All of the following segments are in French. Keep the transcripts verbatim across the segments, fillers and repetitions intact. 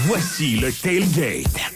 Voici le Tailgate.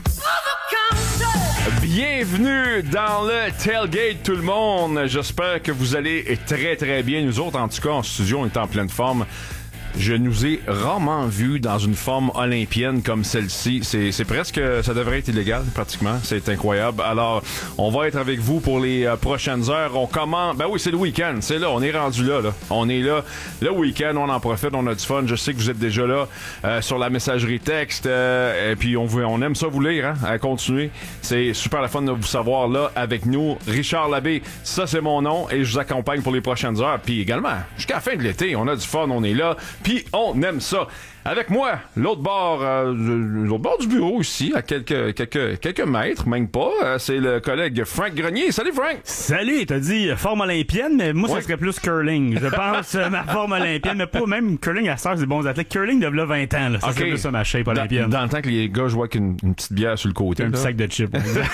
Bienvenue dans le Tailgate, tout le monde. J'espère que vous allez très, très bien. Nous autres, en tout cas, en studio, on est en pleine forme. Je nous ai rarement vus dans une forme olympienne comme celle-ci. C'est, c'est presque, ça devrait être illégal, pratiquement. C'est incroyable. Alors, on va être avec vous pour les euh, prochaines heures. On commence, ben oui, c'est le week-end. C'est là, on est rendu là, là. On est là, le week-end, on en profite, on a du fun. Je sais que vous êtes déjà là, euh, sur la messagerie texte, euh, et puis on, veut, on aime ça vous lire, hein, à continuer. C'est super le fun de vous savoir là, avec nous. Richard Labbé, ça c'est mon nom, et je vous accompagne pour les prochaines heures. Puis également, jusqu'à la fin de l'été, on a du fun, on est là. Puis on aime ça. Avec moi, l'autre bord, euh, l'autre bord du bureau ici, à quelques quelques quelques mètres, même pas, euh, c'est le collègue Frank Grenier. Salut Frank. Salut, t'as dit forme olympienne, mais moi ouais. ça serait plus curling. Je pense euh, ma forme olympienne, mais pas même curling à ça, c'est des bons athlètes. Curling de là vingt ans, là, ça okay. serait plus ça ma shape olympienne. Dans, dans le temps que les gars jouaient avec une, une petite bière sur le côté, un là. petit sac de chips.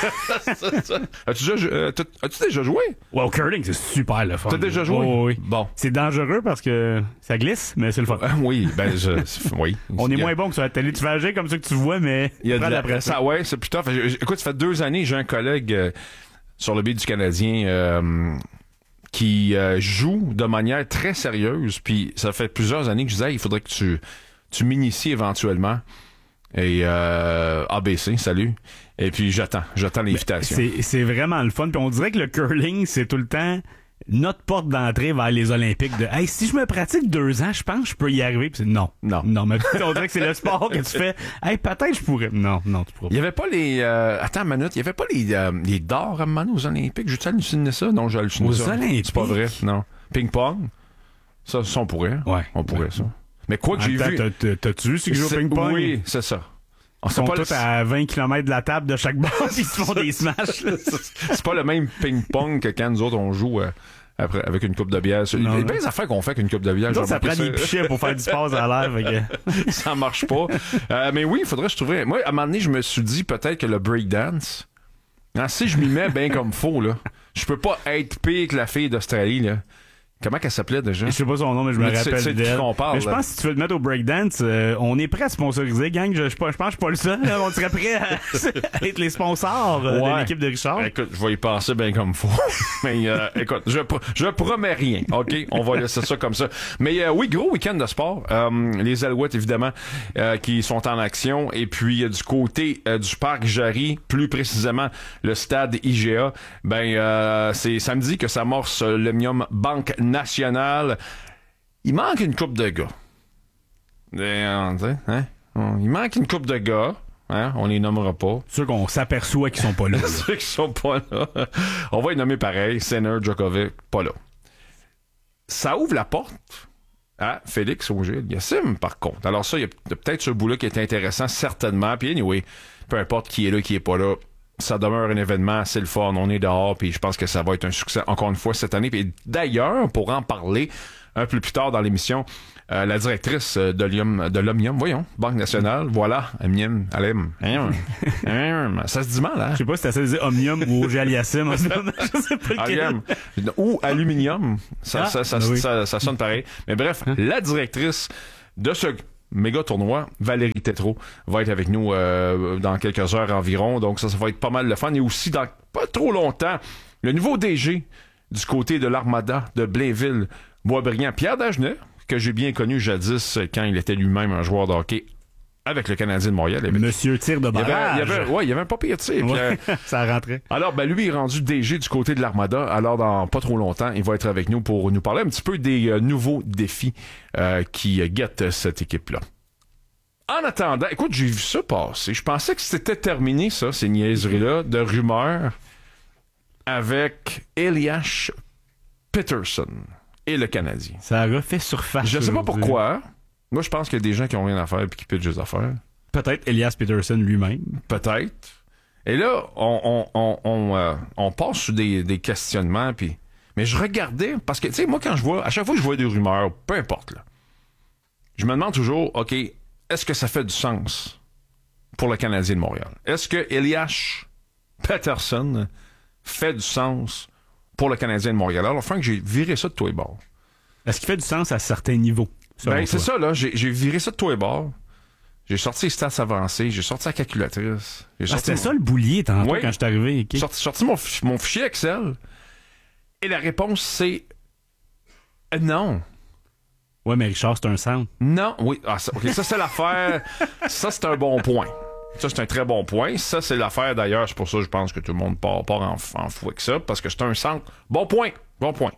As-tu déjà, euh, as-tu déjà joué? Ouais, au curling, c'est super le fun. T'as déjà joué? Oh, oui. Bon. C'est dangereux parce que ça glisse, mais c'est le fun. Euh, oui, ben je, oui. On est moins bon que sur la télé. Tu vas agir comme ça que tu vois, mais il y a de la presse. Ça, ouais, c'est plus tough. Écoute, ça fait deux années, j'ai un collègue euh, sur le billet du Canadien euh, qui euh, joue de manière très sérieuse. Puis ça fait plusieurs années que je disais, hey, il faudrait que tu tu m'inities éventuellement. Et euh, A B C, salut. Et puis j'attends, j'attends l'invitation. C'est, c'est vraiment le fun. Puis on dirait que le curling, c'est tout le temps notre porte d'entrée vers les Olympiques. De hey, si je me pratique deux ans, je pense que je peux y arriver. Puis c'est non, non, non. Mais on dirait que c'est le sport que tu fais. Hey, peut-être je pourrais. Non, non, tu pourras pas. Il y avait pas les. Euh, attends une minute. Il y avait pas les euh, les dards à un moment donné aux Olympiques. J'ai-tu halluciné ça? Non, j'ai halluciné aux ça. Aux Olympiques. C'est pas vrai. Non. Ping pong. Ça, ça on pourrait. Ouais. On pourrait ouais. ça. Mais quoi que j'ai Attends, vu. T'as, t'as, t'as-tu vu ceux qui jouent au ping pong? Oui, c'est ça. Ils sont tous le... à vingt kilomètres de la table de chaque base, ils se font des smashs. C'est pas le même ping-pong que quand nous autres on joue euh, après, avec une coupe de bière. Il y a bien des affaires qu'on fait avec une coupe de bière. Donc, ça prend des pichets pour faire du sport à l'air. Que... ça marche pas. Euh, mais oui, il faudrait que je trouverais... Moi, à un moment donné, je me suis dit peut-être que le breakdance, hein, si je m'y mets bien comme faux, là, je peux pas être pire que la fille d'Australie, là. Comment qu'elle s'appelait déjà? Je sais pas son nom, mais je me mais rappelle c'est, d'elle. qu'on parle, mais je pense que si tu veux te mettre au breakdance, euh, on est prêt à sponsoriser, gang. Je, je, je pense que je suis pas le seul. Là. On serait prêt à, à être les sponsors euh, ouais. de l'équipe de Richard. Écoute, je vais y passer bien comme faut. mais euh, écoute, je, je promets rien. OK? On va laisser ça comme ça. Mais euh, oui, gros week-end de sport. Euh, les Alouettes, évidemment, euh, qui sont en action. Et puis, euh, du côté euh, du Parc Jarry, plus précisément, le stade I G A, ben euh, c'est samedi que s'amorce euh, l'Omnium Banque Nationale. Il manque une coupe de gars. Hein? Il manque une coupe de gars. Hein? On les nommera pas. Ceux qu'on s'aperçoit qu'ils sont pas là. là. Ceux qui sont pas là. On va les nommer pareil. Senner, Djokovic, pas là. Ça ouvre la porte à Félix Auger-Aliassime, par contre. Alors ça, il y a peut-être ce bout-là qui est intéressant, certainement. Puis anyway, peu importe qui est là, qui est pas là, ça demeure un événement, c'est le fun, on est dehors, puis je pense que ça va être un succès encore une fois cette année. Puis d'ailleurs, pour en parler un peu plus tard dans l'émission, euh, la directrice de l'Omnium, de l'Omnium, voyons, Banque Nationale, voilà, Omnium, Alem, ça se dit mal, hein? Je sais pas si t'as essayé de dire Omnium ou Auger-Aliassime en ce moment, je sais pas lequel. Ou Aluminium, ça, ah, ça, ça, oui. ça, ça sonne pareil. Mais bref, hein? La directrice de ce méga tournoi, Valérie Tétrault, va être avec nous euh, dans quelques heures environ. Donc ça, ça va être pas mal le fun. Et aussi, dans pas trop longtemps, le nouveau D G du côté de l'Armada de Blainville, Boisbriand, Pierre Dagenet, que j'ai bien connu jadis quand il était lui-même un joueur de hockey avec le Canadien de Montréal. Avait... Monsieur tir de barrage. Il y avait, il y avait, ouais, il y avait un pas pire tir. Ouais, ça rentrait. Alors, ben lui est rendu D G du côté de l'Armada. Alors, dans pas trop longtemps, il va être avec nous pour nous parler un petit peu des euh, nouveaux défis euh, qui euh, guettent cette équipe-là. En attendant, écoute, j'ai vu ça passer. Je pensais que c'était terminé, ça, ces niaiseries-là de rumeurs avec Elias Pettersson et le Canadien. Ça a refait surface. Je sais pas pourquoi. Moi, je pense qu'il y a des gens qui ont rien à faire et qui pitchent des affaires. Peut-être Elias Pettersson lui-même. Peut-être. Et là, on on on on, euh, on passe sur des, des questionnements, puis mais je regardais parce que tu sais, moi quand je vois, à chaque fois que je vois des rumeurs, peu importe là, je me demande toujours, ok, est-ce que ça fait du sens pour le Canadien de Montréal? Est-ce que Elias Pettersson fait du sens pour le Canadien de Montréal? Alors, Frank, j'ai viré ça de tous les bords. Est-ce qu'il fait du sens à certains niveaux? Ben, c'est ça, là. J'ai, j'ai viré ça de tous les bords. J'ai sorti les stats avancés, j'ai sorti la calculatrice. J'ai Ah, sorti c'était mon- ça le boulier tantôt Oui. quand je suis arrivé. ok. J'ai sorti, sorti mon, fi- mon fichier Excel. Et la réponse, c'est euh, non. Ouais, mais Richard, c'est un centre. Non, oui. Ah, ça, ok, ça, c'est l'affaire. Ça, c'est un bon point. Ça, c'est un très bon point. Ça, c'est l'affaire, d'ailleurs. C'est pour ça que je pense que tout le monde part, part en, en fou avec ça, parce que c'est un centre. Bon point. Bon point.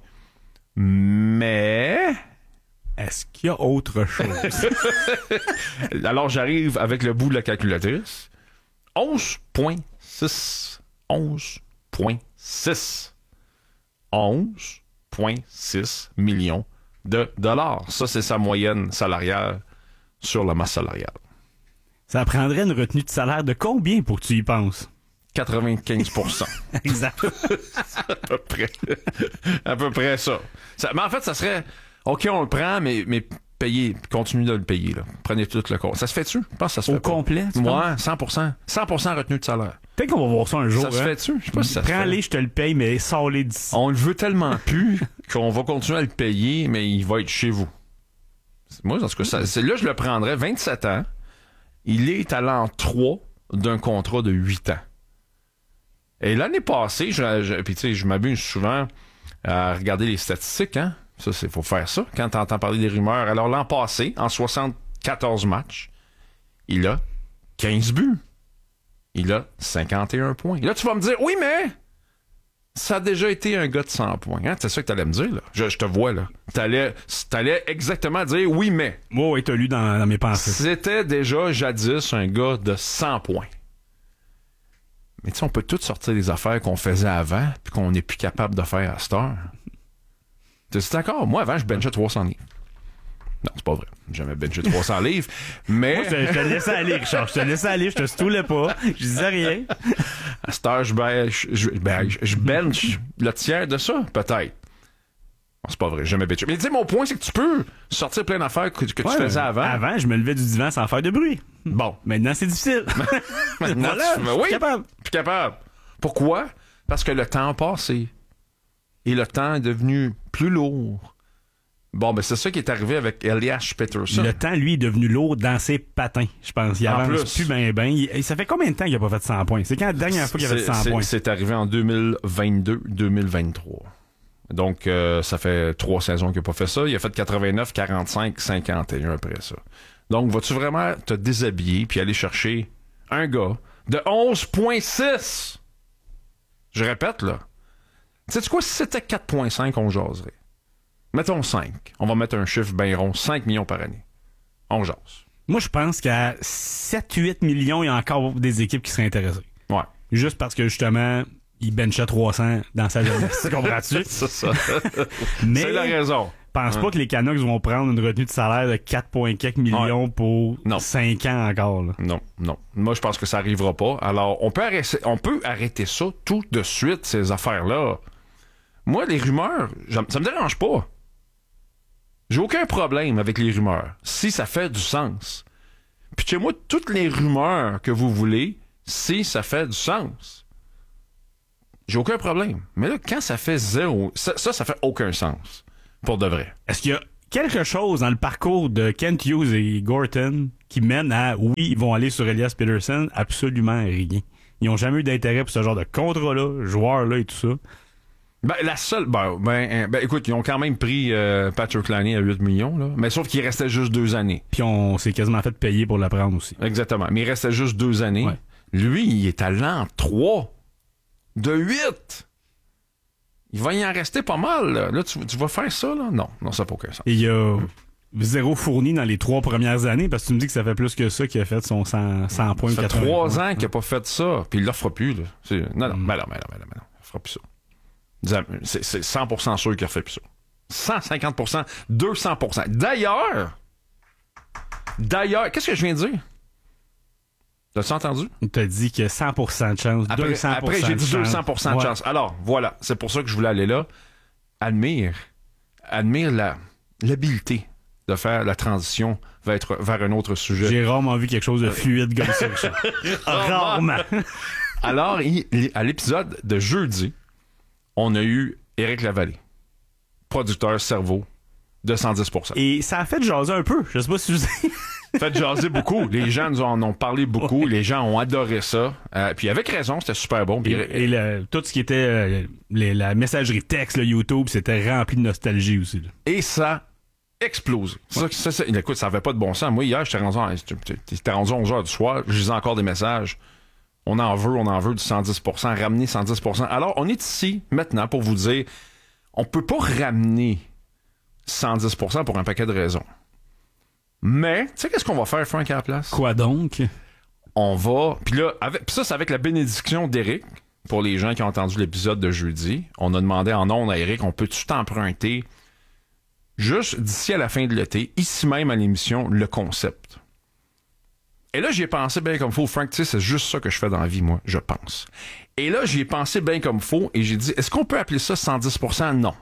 Mais... Est-ce qu'il y a autre chose? Alors, j'arrive avec le bout de la calculatrice. onze virgule six. onze virgule six. onze virgule six millions de dollars. Ça, c'est sa moyenne salariale sur la masse salariale. Ça prendrait une retenue de salaire de combien pour que tu y penses? quatre-vingt-quinze pour cent. Exact. à peu près. à peu près ça. ça. Mais en fait, ça serait... OK, on le prend, mais, mais payez, continuez de le payer. Là. Prenez tout le compte. Ça se fait-tu? Je pense que ça se Au fait pas. complet, tu penses? Ouais, cent pour cent. cent pour cent retenue de salaire. Peut-être qu'on va voir ça un jour. Ça se hein. fait-tu? Je sais pas si ça se fait. Prends-les, je te le paye, mais sors-les d'ici. On le veut tellement plus qu'on va continuer à le payer, mais il va être chez vous. Moi, en tout cas, ça, c'est, là, je le prendrais. vingt-sept ans. Il est à l'an trois d'un contrat de huit ans. Et l'année passée, je, je, puis tu sais, je m'abuse souvent à regarder les statistiques, hein. Ça, c'est faut faire ça quand tu entends parler des rumeurs. Alors, l'an passé, en soixante-quatorze matchs, il a quinze buts. Il a cinquante et un points. Et là, tu vas me dire, oui, mais ça a déjà été un gars de cent points. Hein? C'est ça que tu allais me dire, là. Je, je te vois, là. Tu allais exactement dire, oui, mais. Moi, ouais, t'as lu dans, dans mes pensées. C'était déjà jadis un gars de cent points. Mais tu sais, on peut tout sortir des affaires qu'on faisait avant puis qu'on n'est plus capable de faire à cette heure. Tu es d'accord? Moi, avant, je benchais trois cents livres. Non, c'est pas vrai. J'ai jamais benché trois cents livres. Mais. Moi, je, te- je te laissais aller, Richard. Je te laissais aller, je te stoulais pas. Je disais rien. À cette heure, je, bench, je, ben, je- je bench le tiers de ça, peut-être. Bon, c'est pas vrai, j'ai jamais benché. Mais tu sais, mon point, c'est que tu peux sortir plein d'affaires que, que Ouais, tu faisais avant. Avant, je me levais du divan sans faire de bruit. Bon. Maintenant, c'est difficile. Maintenant, Voilà, tu- je suis oui, capable. plus capable. Pourquoi? Parce que le temps a passé. Et le temps est devenu plus lourd. Bon, ben c'est ça qui est arrivé avec Elias Peterson. Le temps, lui, est devenu lourd dans ses patins, je pense. Il En avance plus. plus ben ben. Il- ça fait combien de temps qu'il a pas fait cent points? C'est quand la dernière fois qu'il a fait C'est- cent c'est- points? C'est arrivé en deux mille vingt-deux deux mille vingt-trois. Donc, euh, ça fait trois saisons qu'il n'a pas fait ça. Il a fait quatre-vingt-neuf, quarante-cinq, cinquante et un après ça. Donc, vas-tu vraiment te déshabiller puis aller chercher un gars de onze virgule six? Je répète, là. Sais-tu quoi? Si c'était quatre virgule cinq, on jaserait. Mettons cinq. On va mettre un chiffre bien rond. cinq millions par année. On jase. Moi, je pense qu'à sept huit millions, il y a encore des équipes qui seraient intéressées. Ouais. Juste parce que, justement, il benchait trois cents dans sa jeunesse. Tu comprends-tu? C'est ça. Mais C'est la raison. pense Ouais. pas que les Canucks vont prendre une retenue de salaire de quatre virgule quatre millions pour Non. cinq ans encore. Là. Non, non. Moi, je pense que ça arrivera pas. Alors, on peut arrêter, on peut arrêter ça tout de suite, ces affaires-là. Moi, les rumeurs, j'aime- ça me dérange pas. J'ai aucun problème avec les rumeurs, si ça fait du sens. Puis chez moi, toutes les rumeurs que vous voulez, si ça fait du sens. J'ai aucun problème. Mais là, quand ça fait zéro, ça, ça, ça fait aucun sens. Pour de vrai. Est-ce qu'il y a quelque chose dans le parcours de Kent Hughes et Gorton qui mène à, oui, ils vont aller sur Elias Peterson? Absolument rien. Ils n'ont jamais eu d'intérêt pour ce genre de contrat-là, joueur-là et tout ça. Ben, la seule. Ben, ben, ben, écoute, ils ont quand même pris euh, Patrick Laine à huit millions, là. Mais sauf qu'il restait juste deux années. Puis on s'est quasiment fait payer pour la prendre aussi. Exactement. Mais il restait juste deux années. Ouais. Lui, il est à l'an trois de huit. Il va y en rester pas mal, là. Là, tu, tu vas faire ça, là? Non, non, ça n'a pas aucun sens. Et il y a zéro fourni dans les trois premières années parce que tu me dis que ça fait plus que ça qu'il a fait son cent, cent points. Ça fait quatre-vingts trois points. ans qu'il n'a pas fait ça, puis il l'offre plus, là. C'est- Non, non, Mm. ben non, ben non, ben non, ben non. Il fera plus ça. Disons, C'est c'est cent pour cent sûr qu'il refait plus ça. cent cinquante pour cent, deux cents pour cent. D'ailleurs, d'ailleurs, qu'est-ce que je viens de dire? T'as-tu entendu? Il t'a dit qu'il y a cent pour cent de chance, Après, deux cents pour cent après, j'ai dit de deux cents pour cent de Ouais. chance. Alors, voilà, c'est pour ça que je voulais aller là. Admire, admire la, l'habileté de faire la transition vers, être, vers un autre sujet. J'ai rarement vu quelque chose de fluide comme ça. Richard. Rarement. Alors, il- il- à l'épisode de jeudi, on a eu Éric Lavallée, producteur cerveau de cent dix pour cent. Et ça a fait jaser un peu. Je sais pas si vous fait jaser beaucoup. Les gens nous en ont parlé beaucoup. Ouais. Les gens ont adoré ça. Euh, puis avec raison, c'était super bon. Puis, et et le, tout ce qui était euh, les, la messagerie texte, le YouTube, c'était rempli de nostalgie aussi. Là. Et ça explose. Ouais. Ça, ça, ça, écoute, ça avait pas de bon sens. Moi, hier, j'étais rendu, j'étais rendu onze heures du soir. Je lisais encore des messages. On en veut, on en veut du cent dix pour cent. Ramener cent dix pour cent. Alors, on est ici maintenant pour vous dire, on peut pas ramener cent dix pour cent pour un paquet de raisons. Mais, tu sais, qu'est-ce qu'on va faire, Frank, à la place? Quoi donc? On va... Puis là, avec... Puis ça, c'est avec la bénédiction d'Éric. Pour les gens qui ont entendu l'épisode de jeudi, on a demandé en ondes à Éric, on peut-tu t'emprunter juste d'ici à la fin de l'été, ici même à l'émission, le concept. Et là, j'y ai pensé bien comme faux. Frank, tu sais, c'est juste ça que je fais dans la vie, moi, je pense. Et là, j'y ai pensé bien comme faux et j'ai dit, est-ce qu'on peut appeler ça cent dix pour cent? Non.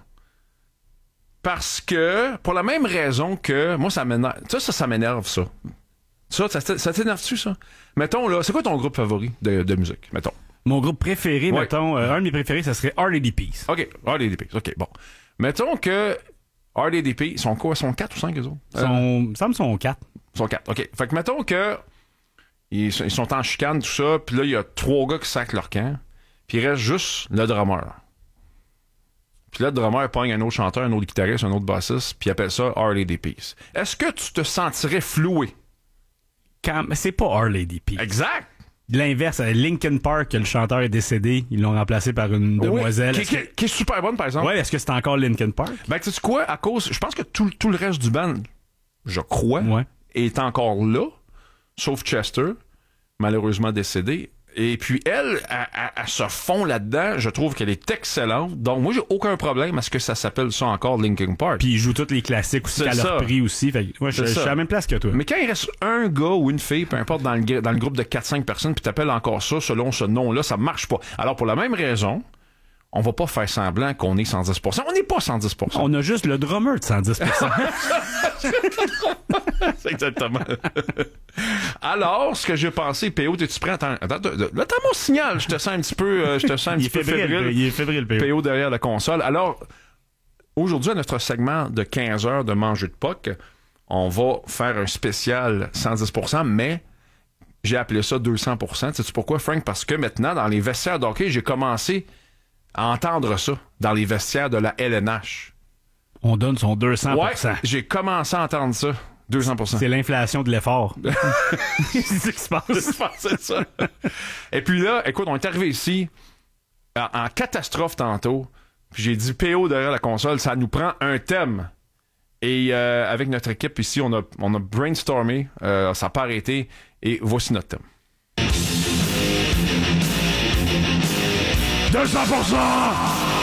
Parce que, pour la même raison que, moi, ça m'énerve. Ça, ça, ça m'énerve, ça. Ça, ça, ça t'énerve-tu, ça? Mettons, là, c'est quoi ton groupe favori de, de musique? Mettons. Mon groupe préféré, ouais. mettons, euh, un de mes préférés, ça serait R A D Peace. OK, R A D Peace, OK, bon. Mettons que R A D P, ils sont quoi? Ils sont quatre ou cinq, eux autres? Ils sont, euh, ça me sont quatre. Ils sont quatre, OK. Fait que mettons que ils, ils sont en chicane, tout ça, puis là, il y a trois gars qui sacent leur camp, puis il reste juste le drummer. Puis là, le drummer pogne un autre chanteur, un autre guitariste, un autre bassiste, puis il appelle ça R A D Peace. Est-ce que tu te sentirais floué? Quand, c'est pas R A D Peace. Exact! L'inverse, à Linkin Park, que le chanteur est décédé, ils l'ont remplacé par une demoiselle. Oui, qui, qui, qui est super bonne, par exemple. Ouais, est-ce que c'est encore Linkin Park? Ben, tu sais quoi, à cause, je pense que tout, tout le reste du band, je crois, ouais. est encore là, sauf Chester, malheureusement décédé. Et puis, elle, elle, elle, elle se fond là-dedans. Je trouve qu'elle est excellente. Donc, moi, j'ai aucun problème à ce que ça s'appelle ça encore Linkin Park. Puis, ils jouent tous les classiques aussi qu'elle a repris aussi. Fait que, ouais, je, je suis à la même place que toi. Mais quand il reste un gars ou une fille, peu importe, dans le, dans le groupe de quatre cinq personnes, puis t'appelles encore ça selon ce nom-là, ça marche pas. Alors, pour la même raison, on va pas faire semblant qu'on est cent dix pour cent. On n'est pas cent dix pour cent. On a juste le drummer de cent dix pour cent. C'est exactement. Alors, ce que j'ai pensé, P O, t'es-tu prêt? Attends, attends, là, t'as mon signal. Je te sens un petit peu, euh, je te sens un petit peu fébrile. fébrile. Il est fébrile, P O. P O derrière la console. Alors, aujourd'hui, à notre segment de quinze heures de manger de P O C, on va faire un spécial cent dix pour cent, mais j'ai appelé ça deux cents pour cent. Sais-tu pourquoi, Frank? Parce que maintenant, dans les vestiaires d'hockey, j'ai commencé à entendre ça dans les vestiaires de la L N H. On donne son deux cents pour cent. Ouais, j'ai commencé à entendre ça. deux cents pour cent. C'est l'inflation de l'effort. C'est ce qui se passe. C'est ça. Et puis là, écoute, on est arrivé ici en, en catastrophe tantôt. Puis j'ai dit P O derrière la console, ça nous prend un thème. Et euh, avec notre équipe ici, on a, on a brainstormé, euh, ça n'a pas arrêté. Et voici notre thème. deux cents pour cent!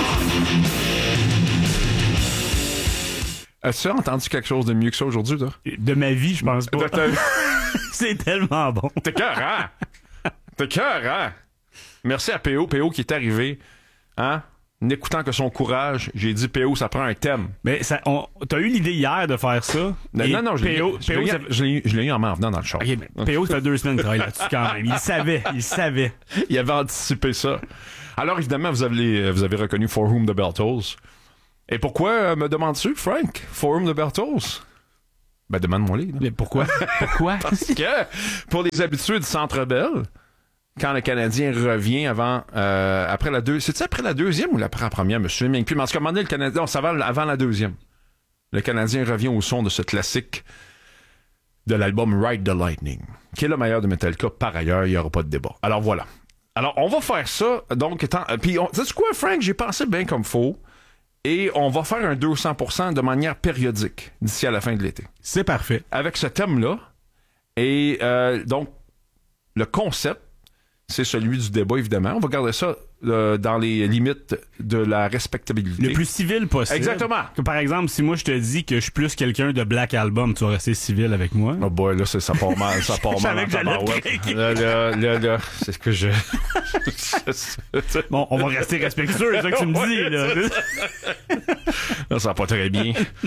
As-tu entendu quelque chose de mieux que ça aujourd'hui, toi? De ma vie, je pense pas. C'est tellement bon. T'es cœur, hein? T'es cœur, hein? Merci à P O. P O qui est arrivé, hein? N'écoutant que son courage, j'ai dit P O, ça prend un thème. Mais ça, on, t'as eu l'idée hier de faire ça? Non, non, non, je l'ai, P O, je, l'ai, ça... je, l'ai, je l'ai eu en m'en venant dans le char. Okay, P O, ça fait deux semaines qu'il travaille là-dessus quand même. Il savait, il savait. Il avait anticipé ça. Alors, évidemment, vous avez, vous avez reconnu For Whom the Bell Tolls. Et pourquoi, euh, me demandes-tu, Frank? For Whom the Bell Tolls? Ben, demande-moi-les. Mais pourquoi? Pourquoi? Parce que, pour les habitués du Centre Bell, quand le Canadien revient avant, euh, après la deux, c'est-tu après la deuxième ou après la première, monsieur? Mais puis, en tout cas, le Canadien, on ça va avant la deuxième. Le Canadien revient au son de ce classique de l'album Ride the Lightning, qui est le meilleur de Metallica. Par ailleurs, il n'y aura pas de débat. Alors, voilà. Alors, on va faire ça. Donc, étant, puis, sais-tu quoi, Frank? J'ai pensé bien comme faux. Et on va faire un deux cents pour cent de manière périodique d'ici à la fin de l'été. C'est parfait. Avec ce thème-là. Et euh, donc, le concept, c'est celui du débat, évidemment. On va garder ça euh, dans les limites de la respectabilité. Le plus civil possible. Exactement. Que, par exemple, si moi je te dis que je suis plus quelqu'un de Black Album, tu vas rester civil avec moi. Oh boy, là, ça, ça part mal. Ça part mal. Que ouais. Là, là, là, là, c'est ce que je... Bon, on va rester respectueux, c'est ça que tu me dis, là. Là, ça va pas très bien. Je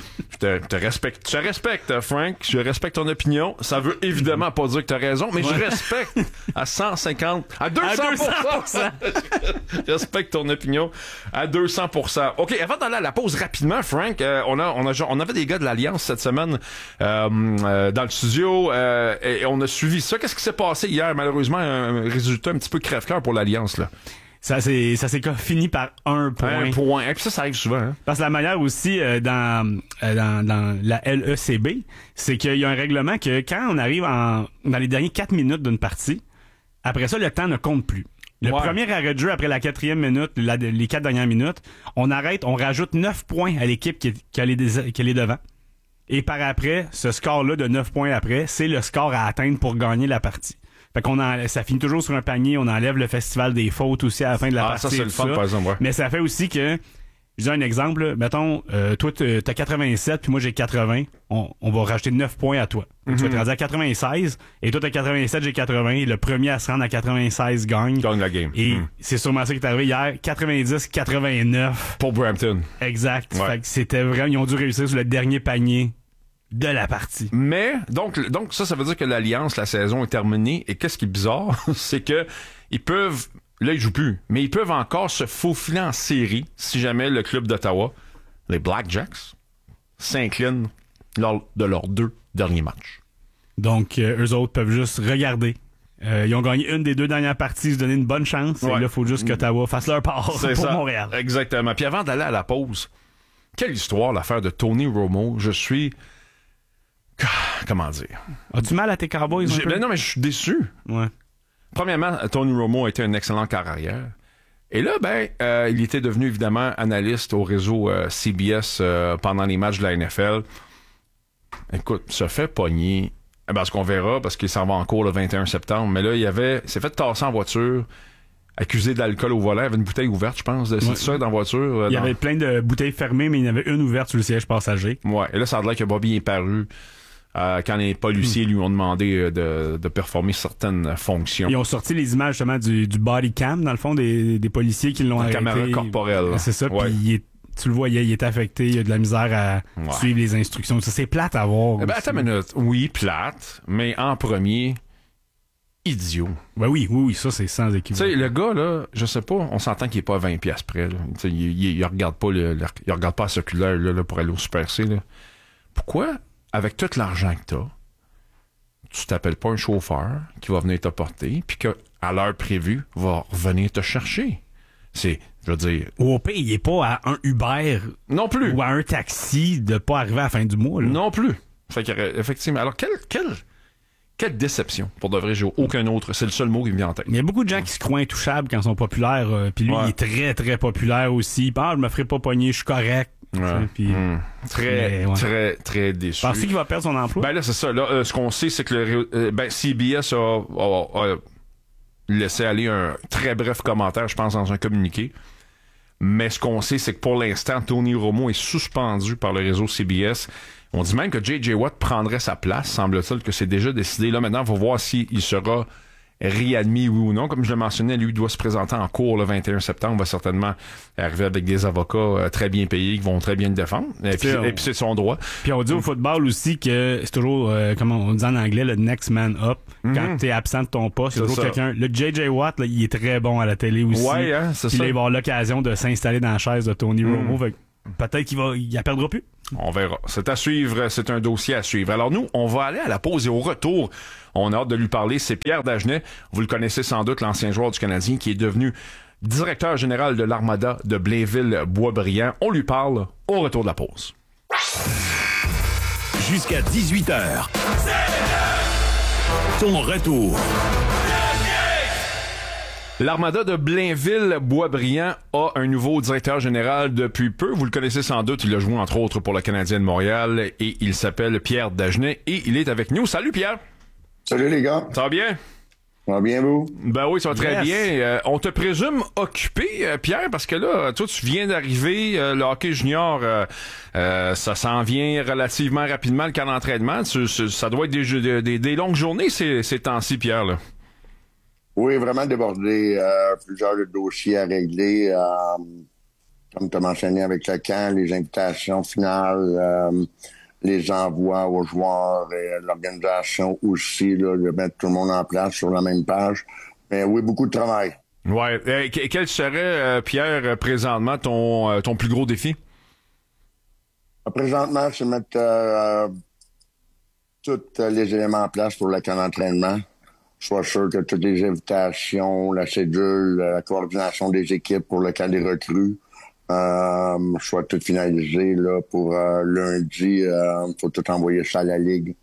te, te respecte. Je respecte, Frank. Je respecte ton opinion. Ça veut évidemment pas dire que t'as raison, mais je respecte à cent cinquante, à deux cents pour cent. Je respecte ton opinion à deux cents pour cent. OK, avant d'aller à la pause rapidement, Frank, euh, on a, on a, on avait des gars de l'Alliance cette semaine euh, euh, dans le studio euh, et on a suivi ça. Qu'est-ce qui s'est passé hier? Malheureusement, un résultat un petit peu crève-cœur pour l'Alliance, là. Ça s'est ça s'est fini par un point. Un point. Et puis ça, ça arrive souvent. Hein? Parce que la manière aussi euh, dans, euh, dans dans la L E C B, c'est qu'il y a un règlement que quand on arrive en dans les dernières quatre minutes d'une partie, après ça, le temps ne compte plus. Le ouais. premier arrêt de jeu après la quatrième minute, la, les quatre dernières minutes, on arrête, on rajoute neuf points à l'équipe qui, qui, a les, qui est devant. Et par après, ce score-là de neuf points après, c'est le score à atteindre pour gagner la partie. Fait qu'on en, ça finit toujours sur un panier, on enlève le festival des fautes aussi à la fin de la ah, partie. Ça, c'est le fun, par exemple, ouais. Mais ça fait aussi que, je dis un exemple, mettons, euh, toi, t'as quatre-vingt-sept, puis moi, j'ai quatre-vingts, on, on va rajouter neuf points à toi. Mm-hmm. Tu vas te rendre à quatre-vingt-seize, et toi, t'as quatre-vingt-sept, j'ai quatre-vingts, et le premier à se rendre à quatre-vingt-seize gagne. Gagne la game. Et mm. c'est sûrement ça qui est arrivé hier, quatre-vingt-dix quatre-vingt-neuf. Pour Brampton. Exact. Ouais. Fait que c'était vraiment, ils ont dû réussir sur le dernier panier de la partie. Mais, donc, donc ça, ça veut dire que l'Alliance, la saison est terminée. Et qu'est-ce qui est bizarre, c'est que ils peuvent, là, ils jouent plus, mais ils peuvent encore se faufiler en série si jamais le club d'Ottawa, les Blackjacks, s'inclinent lors de leurs deux derniers matchs. Donc, euh, eux autres peuvent juste regarder. Euh, ils ont gagné une des deux dernières parties, ils se donnaient une bonne chance. Ouais. Et là, il faut juste qu'Ottawa fasse leur part c'est pour ça. Montréal. Exactement. Puis avant d'aller à la pause, quelle histoire l'affaire de Tony Romo. Je suis... Comment dire? As-tu mal à tes Cowboys? Ben non, mais je suis déçu. Ouais. Premièrement, Tony Romo a été un excellent carrière. Et là, ben, euh, il était devenu évidemment analyste au réseau euh, C B S euh, pendant les matchs de la N F L. Écoute, se fait pogner. Eh ben, ce qu'on verra, parce qu'il s'en va en cours le vingt et un septembre. Mais là, il avait, il s'est fait tasser en voiture, accusé d'alcool au volant. Il avait une bouteille ouverte, je pense. C'est ouais. ça, dans la voiture? Euh, il y dans... avait plein de bouteilles fermées, mais il y en avait une ouverte sur le siège passager. Ouais. Et là, ça a l'air que Bobby est paru. Euh, quand les policiers lui ont demandé de, de performer certaines fonctions. Ils ont sorti les images justement du, du body cam, dans le fond, des, des policiers qui l'ont arrêté. La caméra corporelle. C'est ça, ouais. puis il est, tu le voyais, il est affecté, il a de la misère à ouais. suivre les instructions. Ça, c'est plate à voir. Eh ben, attends une minute. Oui, plate, mais en premier, idiot. Ben oui, oui, oui, ça, c'est sans équivoque. Tu sais, le gars, là, je sais pas, on s'entend qu'il est pas à vingt piastres près, là. Tu sais, il, il, il regarde pas le, le, il regarde pas la circulaire, là, là, pour aller au Super C, là. Pourquoi, avec tout l'argent que t'as, tu t'appelles pas un chauffeur qui va venir te porter, puis qu'à l'heure prévue, va revenir te chercher? C'est, je veux dire... Ou au pire, il est pas à un Uber... Non plus. Ou à un taxi de pas arriver à la fin du mois, là. Non plus. Fait que, effectivement. Alors, quelle, quelle, quelle déception. Pour de vrai, j'ai aucun autre. C'est le seul mot qui me vient en tête. Il y a beaucoup de gens qui se croient intouchables quand ils sont populaires, euh, puis lui, ouais. il est très, très populaire aussi. Ah, je me ferai pas pogner, je suis correct. Ouais. Puis, mmh. Très, mais, ouais. très, très déçu. Penses-tu qu'il va perdre son emploi? Ben là, c'est ça. Là, euh, ce qu'on sait, c'est que le, euh, ben, C B S a, a, a laissé aller un très bref commentaire, je pense, dans un communiqué. Mais ce qu'on sait, c'est que pour l'instant, Tony Romo est suspendu par le réseau C B S. On dit même que J J Watt prendrait sa place. Semble-t-il que c'est déjà décidé. Là, maintenant, il faut voir s'il sera réadmis, oui ou non. Comme je le mentionnais, lui doit se présenter en cours le vingt et un septembre. Va certainement arriver avec des avocats euh, très bien payés qui vont très bien le défendre. Et puis, on... et puis c'est son droit. Puis on dit au football aussi que c'est toujours, euh, comment on dit en anglais, le next man up. Mm-hmm. Quand t'es absent de ton poste, c'est toujours ça. Quelqu'un. Le J J Watt, là, il est très bon à la télé aussi. Ouais, hein, c'est puis ça. là, il va avoir l'occasion de s'installer dans la chaise de Tony mm. Romo. Fait peut-être qu'il va, il la perdra plus. On verra. C'est à suivre. C'est un dossier à suivre. Alors nous, on va aller à la pause et au retour, on a hâte de lui parler. C'est Pierre Dagenet. Vous le connaissez sans doute, l'ancien joueur du Canadien qui est devenu directeur général de l'Armada de Blainville-Boisbriand. On lui parle au retour de la pause. Jusqu'à dix-huit heures. Ton retour. L'Armada de Blainville-Boisbriand a un nouveau directeur général depuis peu. Vous le connaissez sans doute. Il a joué entre autres pour le Canadien de Montréal et il s'appelle Pierre Dagenet et il est avec nous. Salut Pierre! Salut les gars! Ça va bien? Ça va bien vous? Ben oui, ça va très yes. bien. Euh, on te présume occupé, euh, Pierre, parce que là, toi, tu viens d'arriver. Euh, le hockey junior, euh, euh, ça s'en vient relativement rapidement, le camp d'entraînement. Tu, ça doit être des, des, des longues journées ces, ces temps-ci, Pierre, là. Oui, vraiment débordé. Euh, plusieurs dossiers à régler. Euh, comme tu as mentionné avec le camp, les invitations finales, euh, les envois aux joueurs et l'organisation aussi, là, de mettre tout le monde en place sur la même page. Mais oui, beaucoup de travail. Ouais. Euh, quel serait, euh, Pierre, présentement, ton, euh, ton plus gros défi? Présentement, c'est mettre euh, tous les éléments en place pour le camp d'entraînement. Sois sûr que toutes les invitations, la cédule, la coordination des équipes pour le camp des recrues, euh, soit tout finalisé là, pour euh, lundi. Il euh, faut tout envoyer ça à la Ligue.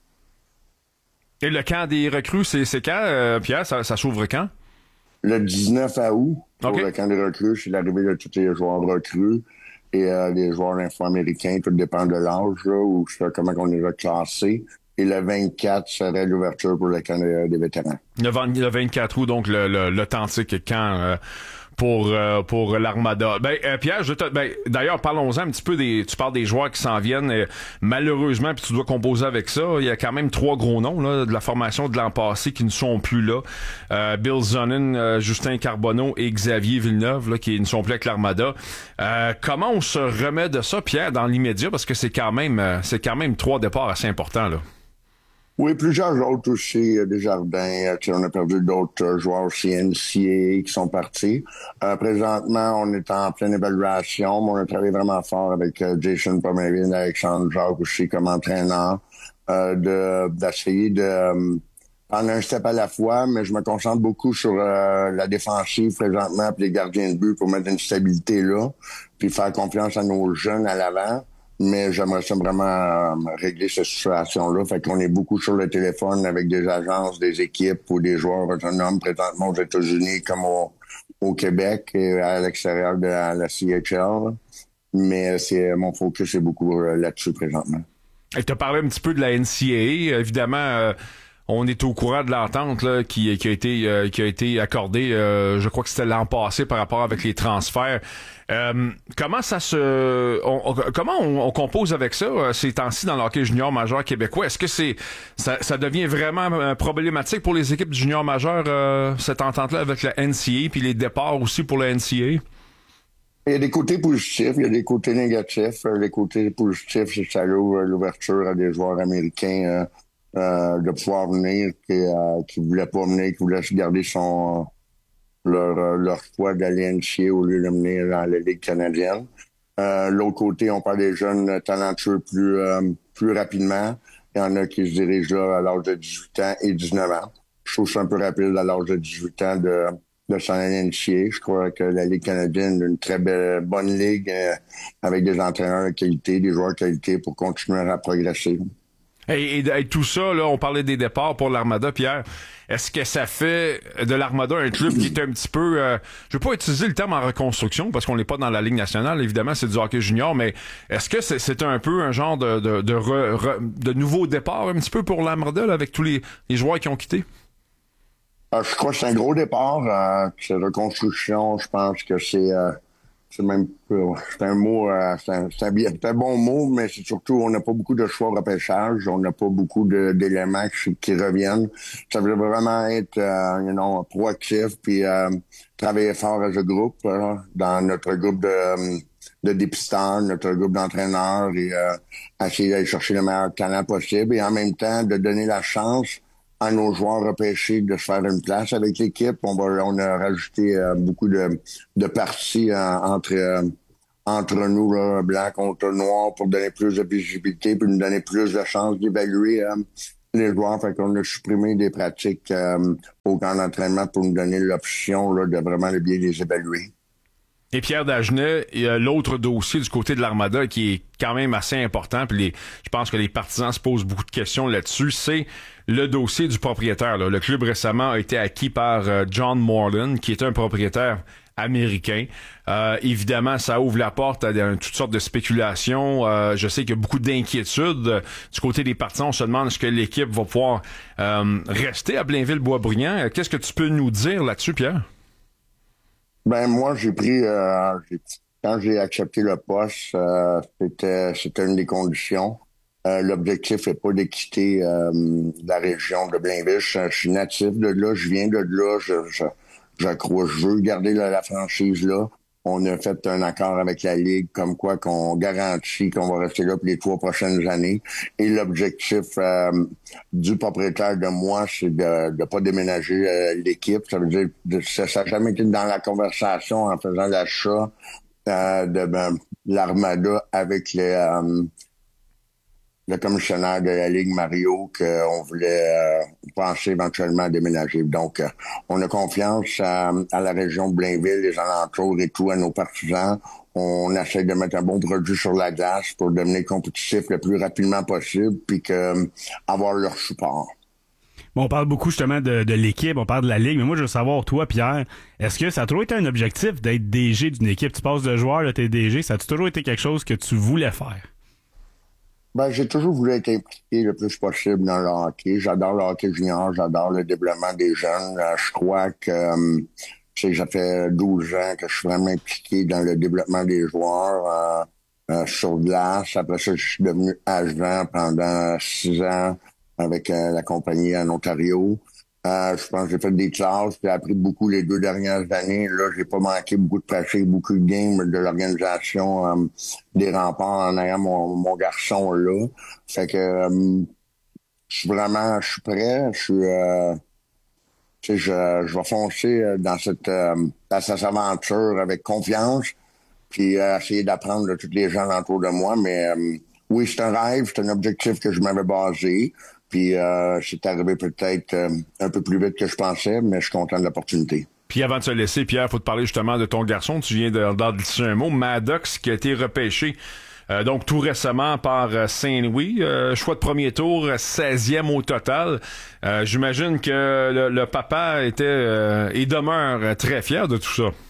Et le camp des recrues, c'est, c'est quand, euh, Pierre? Ça, ça s'ouvre quand? Le dix-neuf août, pour okay. le camp des recrues, c'est l'arrivée de tous les joueurs recrues et euh, les joueurs info-américains. Tout dépend de l'âge, là, ou comment on les a classés. Et le vingt-quatre serait l'ouverture pour le camp des vétérans. Le, le vingt-quatre août, donc le, le, l'authentique camp euh, pour euh, pour l'Armada. Ben euh, Pierre, je te, ben d'ailleurs parlons-en un petit peu des. Tu parles des joueurs qui s'en viennent. Euh, malheureusement, puis tu dois composer avec ça. Il y a quand même trois gros noms là de la formation de l'an passé qui ne sont plus là. Euh, Bill Zonin, euh, Justin Carbonneau et Xavier Villeneuve là qui ne sont plus avec l'Armada. Euh, comment on se remet de ça, Pierre, dans l'immédiat, parce que c'est quand même euh, c'est quand même trois départs assez importants là. Oui, plusieurs autres aussi, euh, Desjardins, euh, on a perdu d'autres euh, joueurs aussi N C A A qui sont partis. Euh, présentement, on est en pleine évaluation, mais on a travaillé vraiment fort avec euh, Jason Pomerine, Alexandre Jacques aussi comme entraîneur, euh, de, d'essayer de euh, prendre un step à la fois, mais je me concentre beaucoup sur euh, la défensive présentement, puis les gardiens de but pour mettre une stabilité là, puis faire confiance à nos jeunes à l'avant. Mais j'aimerais ça vraiment euh, régler cette situation-là. Fait qu'on est beaucoup sur le téléphone avec des agences, des équipes ou des joueurs autonomes présentement aux États-Unis comme au, au Québec et à l'extérieur de la, la C H L. Mais c'est mon focus est beaucoup euh, là-dessus présentement. Et tu as parlé un petit peu de la N C A A. Évidemment, euh, on est au courant de l'entente là, qui, qui a été euh, qui a été accordée, euh, je crois que c'était l'an passé par rapport avec les transferts. Euh, comment ça se, on, on, comment on, on compose avec ça euh, ces temps-ci dans le hockey junior majeur québécois? Est-ce que c'est, ça, ça devient vraiment euh, problématique pour les équipes du junior majeur euh, cette entente-là avec la N C A A puis les départs aussi pour la N C A A? Il y a des côtés positifs, il y a des côtés négatifs. Les côtés positifs, c'est que ça ouvre l'ouverture à des joueurs américains euh, euh, de pouvoir venir qui euh, qui voulaient pas venir, qui voulaient garder son leur leur choix d'aller N C A A au lieu de venir dans la Ligue canadienne. Euh, l'autre côté, on parle des jeunes talentueux plus euh, plus rapidement. Il y en a qui se dirigent là à l'âge de dix-huit ans et dix-neuf ans. Je trouve ça un peu rapide à l'âge de dix-huit ans de de s'en aller N C A A. Je crois que la Ligue canadienne est une très belle, bonne ligue euh, avec des entraîneurs de qualité, des joueurs de qualité pour continuer à progresser. Et, et, et tout ça, là, on parlait des départs pour l'Armada, Pierre. Est-ce que ça fait de l'Armada un club qui est un petit peu... Euh, je veux pas utiliser le terme en reconstruction, parce qu'on n'est pas dans la Ligue nationale, évidemment, c'est du hockey junior, mais est-ce que c'est, c'est un peu un genre de, de, de, re, re, de nouveau départ un petit peu pour l'Armada, là, avec tous les, les joueurs qui ont quitté? Euh, je crois que c'est un gros départ. Euh, c'est reconstruction, je pense que c'est... Euh, c'est même c'est un mot, euh, c'est, un, c'est, un, c'est un bon mot, mais c'est surtout, on n'a pas beaucoup de choix au repêchage, on n'a pas beaucoup de, d'éléments qui, qui reviennent. Ça veut vraiment être, euh, you know, proactif, puis euh, travailler fort as a groupe, euh, dans notre groupe de, de dépisteurs, notre groupe d'entraîneurs, et euh, essayer d'aller chercher le meilleur talent possible, et en même temps, de donner la chance à nos joueurs repêchés de se faire une place avec l'équipe. On va, on a rajouté euh, beaucoup de, de parties euh, entre euh, entre nous, là, blanc contre noir, pour donner plus de visibilité, pour nous donner plus de chances d'évaluer euh, les joueurs. Fait qu'on a supprimé des pratiques euh, au camp d'entraînement pour nous donner l'option là, de vraiment bien les évaluer. Et Pierre Dagenet, il y a l'autre dossier du côté de l'Armada qui est quand même assez important, puis les, je pense que les partisans se posent beaucoup de questions là-dessus, c'est le dossier du propriétaire. Là. Le club récemment a été acquis par euh, John Moreland, qui est un propriétaire américain. Euh, évidemment, ça ouvre la porte à, à toutes sortes de spéculations. Euh, je sais qu'il y a beaucoup d'inquiétudes euh, du côté des partisans. On se demande est-ce que l'équipe va pouvoir euh, rester à Blainville-Boisbriand. Qu'est-ce que tu peux nous dire là-dessus, Pierre? Ben moi, j'ai pris... Euh, j'ai, quand j'ai accepté le poste, euh, c'était, c'était une des conditions. Euh, l'objectif n'est pas de quitter euh, la région de Blainville. Je, je suis natif de là, je viens de là, je, je, je crois, je veux garder la, la franchise là. on a fait un accord avec la Ligue comme quoi qu'on garantit qu'on va rester là pour les trois prochaines années. Et l'objectif euh, du propriétaire de moi, c'est de ne pas déménager euh, l'équipe. Ça veut dire que ça n'a jamais été dans la conversation en faisant l'achat euh, de ben, l'Armada avec les... Euh, le commissionnaire de la Ligue, Mario, qu'on voulait euh, penser éventuellement à déménager. Donc, euh, on a confiance à, à la région de Blainville, les alentours et tout, à nos partisans. On essaie de mettre un bon produit sur la glace pour devenir compétitif le plus rapidement possible, puis que euh, avoir leur support. Bon, on parle beaucoup justement de, de l'équipe, on parle de la Ligue, mais moi je veux savoir, toi, Pierre, est-ce que ça a toujours été un objectif d'être D G d'une équipe? Tu passes de joueur, là, t'es D G, ça a toujours été quelque chose que tu voulais faire? Ben, j'ai toujours voulu être impliqué le plus possible dans le hockey. J'adore le hockey junior, j'adore le développement des jeunes. Je crois que, euh, tu sais, ça fait douze ans que je suis vraiment impliqué dans le développement des joueurs euh, euh, sur glace. Après ça, je suis devenu agent pendant six ans avec euh, la compagnie en Ontario. Euh, je pense que j'ai fait des classes, j'ai appris beaucoup les deux dernières années. Là, j'ai pas manqué beaucoup de pratique, beaucoup de games de l'organisation euh, des remparts en ayant mon, mon garçon là. Fait que euh, je suis vraiment, je suis prêt, je suis, euh, tu sais, je, je vais foncer dans cette, euh, dans cette aventure avec confiance, puis euh, essayer d'apprendre de tous les gens autour de moi. Mais euh, oui, c'est un rêve, c'est un objectif que je m'avais basé. Puis euh, c'est arrivé peut-être euh, un peu plus vite que je pensais, mais je suis content de l'opportunité. Puis avant de se laisser, Pierre, faut te parler justement de ton garçon. Tu viens de, d'en glisser un mot, Maddox, qui a été repêché euh, donc tout récemment par euh, Saint-Louis. Euh, choix de premier tour, seizième au total. Euh, j'imagine que le, le papa était euh, et demeure très fier de tout ça.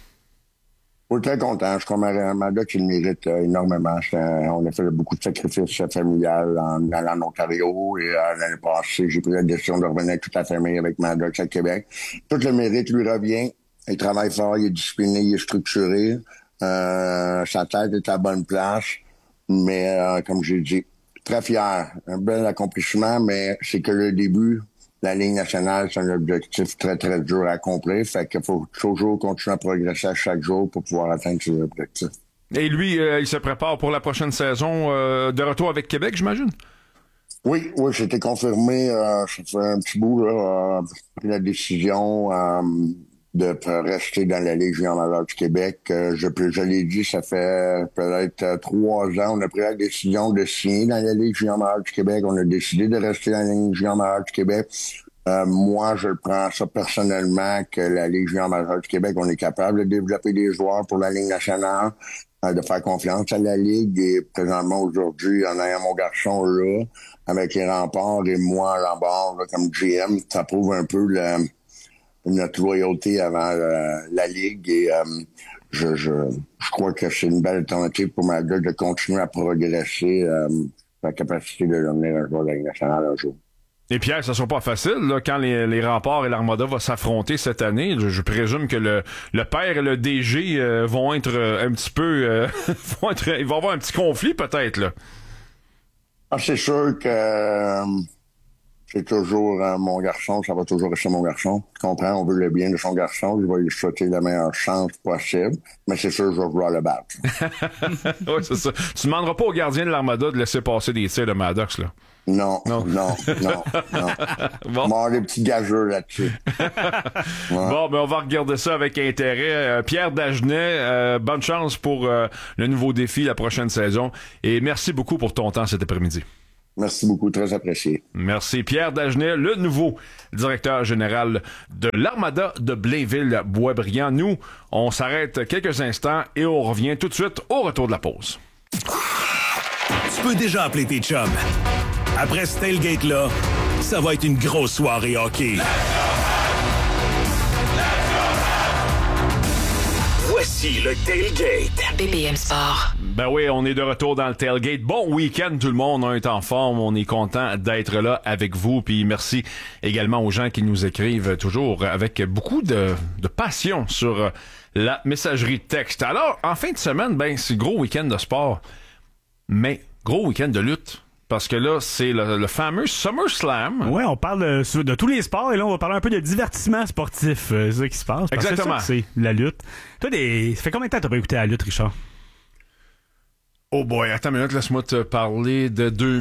Je suis très content. Je crois que Maddox, il mérite euh, énormément. Euh, on a fait beaucoup de sacrifices familiales en allant en Ontario. Et euh, l'année passée, j'ai pris la décision de revenir avec toute la famille avec Maddox à Québec. Tout le mérite lui revient. Il travaille fort, il est discipliné, il est structuré. Euh, sa tête est à la bonne place. Mais euh, comme j'ai dit, très fier. Un bel accomplissement, mais c'est que le début. La Ligue nationale, c'est un objectif très, très dur à accomplir. Fait qu'il faut toujours continuer à progresser à chaque jour pour pouvoir atteindre ses objectifs. Et lui, euh, il se prépare pour la prochaine saison euh, de retour avec Québec, j'imagine? Oui, oui, c'était confirmé. Euh, ça fait un petit bout, là, euh, pris la décision euh, de rester dans la Ligue junior majeure du Québec. Euh, je, je l'ai dit, ça fait peut-être euh, trois ans. On a pris la décision de signer dans la Ligue junior majeure du Québec. On a décidé de rester dans la Ligue junior majeure du Québec. Euh, moi, je prends ça personnellement que la Ligue junior majeure du Québec, on est capable de développer des joueurs pour la Ligue nationale, euh, de faire confiance à la Ligue. Et présentement, aujourd'hui, en ayant mon garçon là, avec les remparts et moi à l'embord comme G M, ça prouve un peu le notre loyauté avant euh, la Ligue et euh, je, je, je crois que c'est une belle alternative pour ma gueule de continuer à progresser euh, la capacité de devenir un joueur de la Ligue nationale un jour. Et Pierre, ça sera pas facile là, quand les, les remparts et l'Armada vont s'affronter cette année. Je, je présume que le, le père et le D G euh, vont être euh, un petit peu... Euh, vont être, ils vont avoir un petit conflit peut-être. Là. Ah, c'est sûr que... Euh, c'est toujours euh, mon garçon, ça va toujours rester mon garçon. Tu comprends, on veut le bien de son garçon, je vais lui souhaiter la meilleure chance possible, mais c'est sûr, je vais vouloir le battre. Oui, c'est ça. Tu demanderas pas au gardien de l'Armada de laisser passer des tirs de Maddox, là. Non, non, non, non, non. Bon. On va avoir des petits gageux là-dessus. Ouais. Bon, ben on va regarder ça avec intérêt. Euh, Pierre Dagenet, euh, bonne chance pour euh, le nouveau défi la prochaine saison. Et merci beaucoup pour ton temps cet après-midi. Merci beaucoup, très apprécié. Merci. Pierre Dagenet, le nouveau directeur général de l'Armada de Blainville-Boisbriand. Nous, on s'arrête quelques instants et on revient tout de suite au retour de la pause. Tu peux déjà appeler tes chums. Après ce tailgate-là, ça va être une grosse soirée hockey. Voici le tailgate. B B M Sport. Ben oui, on est de retour dans le tailgate. Bon week-end tout le monde, on est en forme, on est content d'être là avec vous. Puis merci également aux gens qui nous écrivent toujours avec beaucoup de, de passion sur la messagerie texte. Alors, en fin de semaine, ben c'est gros week-end de sport, mais gros week-end de lutte Parce que là, c'est le, le fameux SummerSlam. Ouais, on parle de, de tous les sports et là, on va parler un peu de divertissement sportif. Euh, c'est ça qui se passe. Exactement. C'est, ça c'est la lutte. Toi, des... ça fait combien de temps que t'as pas écouté la lutte, Richard? Oh boy, attends une minute, laisse-moi te parler de deux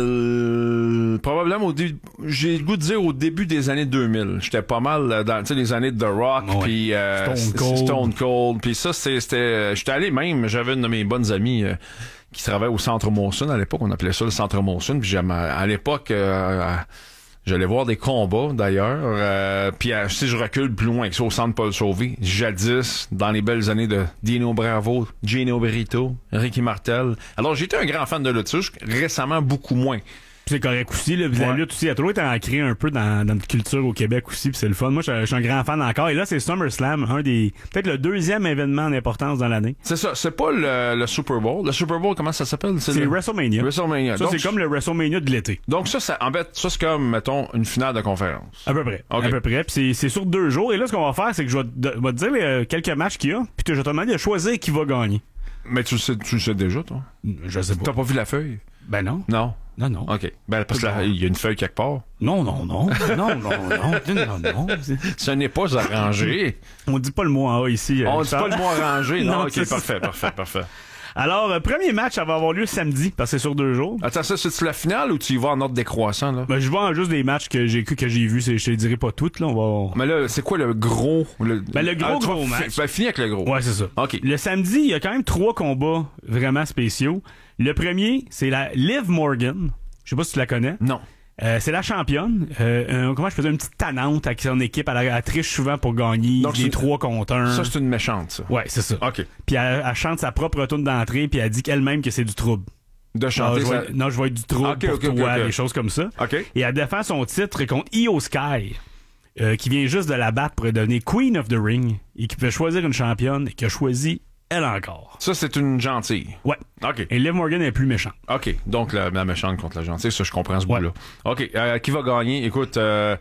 mille... Probablement au début... J'ai le goût de dire au début des années deux mille. J'étais pas mal dans, tu sais, les années de The Rock, ouais. puis euh, Stone Cold. Stone Cold. Puis ça, c'était... c'était j'étais allé même, j'avais une de mes bonnes amies... Euh, qui travaillait au Centre Molson à l'époque, on appelait ça le Centre Molson, puis à l'époque, euh, j'allais voir des combats d'ailleurs, euh, puis euh, si je recule plus loin que ça au Centre Paul Sauvé, jadis, dans les belles années de Dino Bravo, Gino Berito, Ricky Martel. Alors j'étais un grand fan de lutte, récemment beaucoup moins. Puis c'est correct aussi, là. Puis la Ouais. lutte aussi, elle a toujours été ancrée un peu dans, dans notre culture au Québec aussi, puis c'est le fun. Moi, je, je suis un grand fan encore. Et là, c'est SummerSlam, un des, peut-être le deuxième événement d'importance dans l'année. C'est ça, c'est pas le, le Super Bowl. Le Super Bowl, comment ça s'appelle? C'est le... WrestleMania. WrestleMania. Ça, donc, c'est comme le WrestleMania de l'été. donc ça, ça, en fait, ça c'est comme, mettons, une finale de conférence. À peu près. Okay. À peu près. Puis c'est, c'est sur deux jours. Et là, ce qu'on va faire, c'est que je vais te, vais te dire euh, quelques matchs qu'il y a, puis que je vais te demander de choisir qui va gagner. Mais tu le sais, tu le sais déjà, toi? Je sais pas. T'as pas vu la feuille? Ben non. Non. Non, non. OK. Ben, parce qu'il y a une feuille quelque part. Non, non, non. Non, non, non. Non, non. Ce n'est pas arrangé. On dit pas le mot en A ici. On euh, dit pas le mot arrangé. Non, Non, OK, c'est parfait, ça. parfait, parfait. Alors, euh, premier match, ça va avoir lieu samedi, parce que c'est sur deux jours. Attends, ça, c'est-tu la finale ou tu y vas en ordre décroissant, là? Ben, je vois juste des matchs que j'ai que j'ai vus, c'est, je te les dirai pas toutes, là, on va... Mais là, c'est quoi le gros... Le, Ben, le gros, Ah, tu vas gros fi- match. Ben, fini avec le gros. Ouais, c'est ça. OK. Le samedi, il y a quand même trois combats vraiment spéciaux. Le premier, c'est la Liv Morgan. Je sais pas si tu la connais. Non. Euh, c'est la championne. Euh, un- comment je faisais une petite tannante avec son équipe. Elle, elle triche souvent pour gagner Donc, des c'est- trois contre un. Ça, c'est une méchante, ça. Ouais, c'est ça. OK. Puis elle, elle chante sa propre tourne d'entrée, puis elle dit qu'elle-même que c'est du trouble. De Ah, chanter, je ça... vais- non, je vais être du trouble Ok, pour ok, ok, toi, ok. des choses comme ça. OK. Et elle défend son titre contre Io Sky, euh, qui vient juste de la battre pour devenir Queen of the Ring, et qui peut choisir une championne, et qui a choisi elle encore. Ça, c'est une gentille. Ouais. OK. Et Liv Morgan est plus méchante. OK. Donc, la, la méchante contre la gentille, ça, je comprends ce Ouais. bout-là. OK. Euh, qui va gagner? Écoute, euh...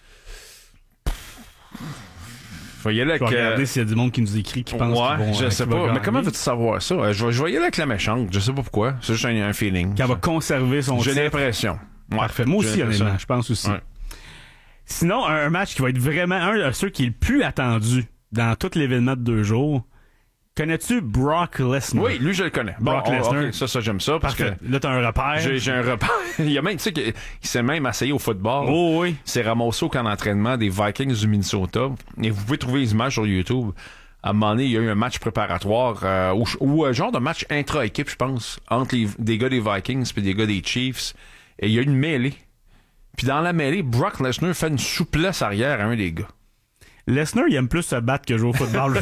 faut y aller Je vais avec... euh, regarder s'il y a du monde qui nous écrit, qui pense ouais, qu'ils vont, je euh, sais qui va pas. Mais gagner. comment veux-tu savoir ça? Euh, Je vais, je vais y aller avec la méchante. Je sais pas pourquoi. C'est juste un, un feeling. Qu'elle va conserver son J'ai titre. l'impression. Ouais. Parfait. Moi J'ai aussi, l'impression. honnêtement, je pense aussi. Ouais. Sinon, un, un match qui va être vraiment un de ceux qui est le plus attendu dans tout l'événement de deux jours. Connais-tu Brock Lesnar? Oui, lui, je le connais. Bon, Brock on- Lesnar. ok, ça, ça, j'aime ça. Parce Parfait. que Là, t'as un repère. j'ai, j'ai un repas. Il y a même, tu sais, qu'il il s'est même essayé au football. Oh oui. C'est ramassé au camp d'entraînement des Vikings du Minnesota. Et vous pouvez trouver les images sur YouTube. À un moment donné, il y a eu un match préparatoire euh, ou, ou un genre de match intra-équipe, je pense, entre les, des gars des Vikings et des gars des Chiefs. Et il y a eu une mêlée. Puis dans la mêlée, Brock Lesnar fait une souplesse arrière à un des gars. Lesnar, il aime plus se battre que jouer au football, je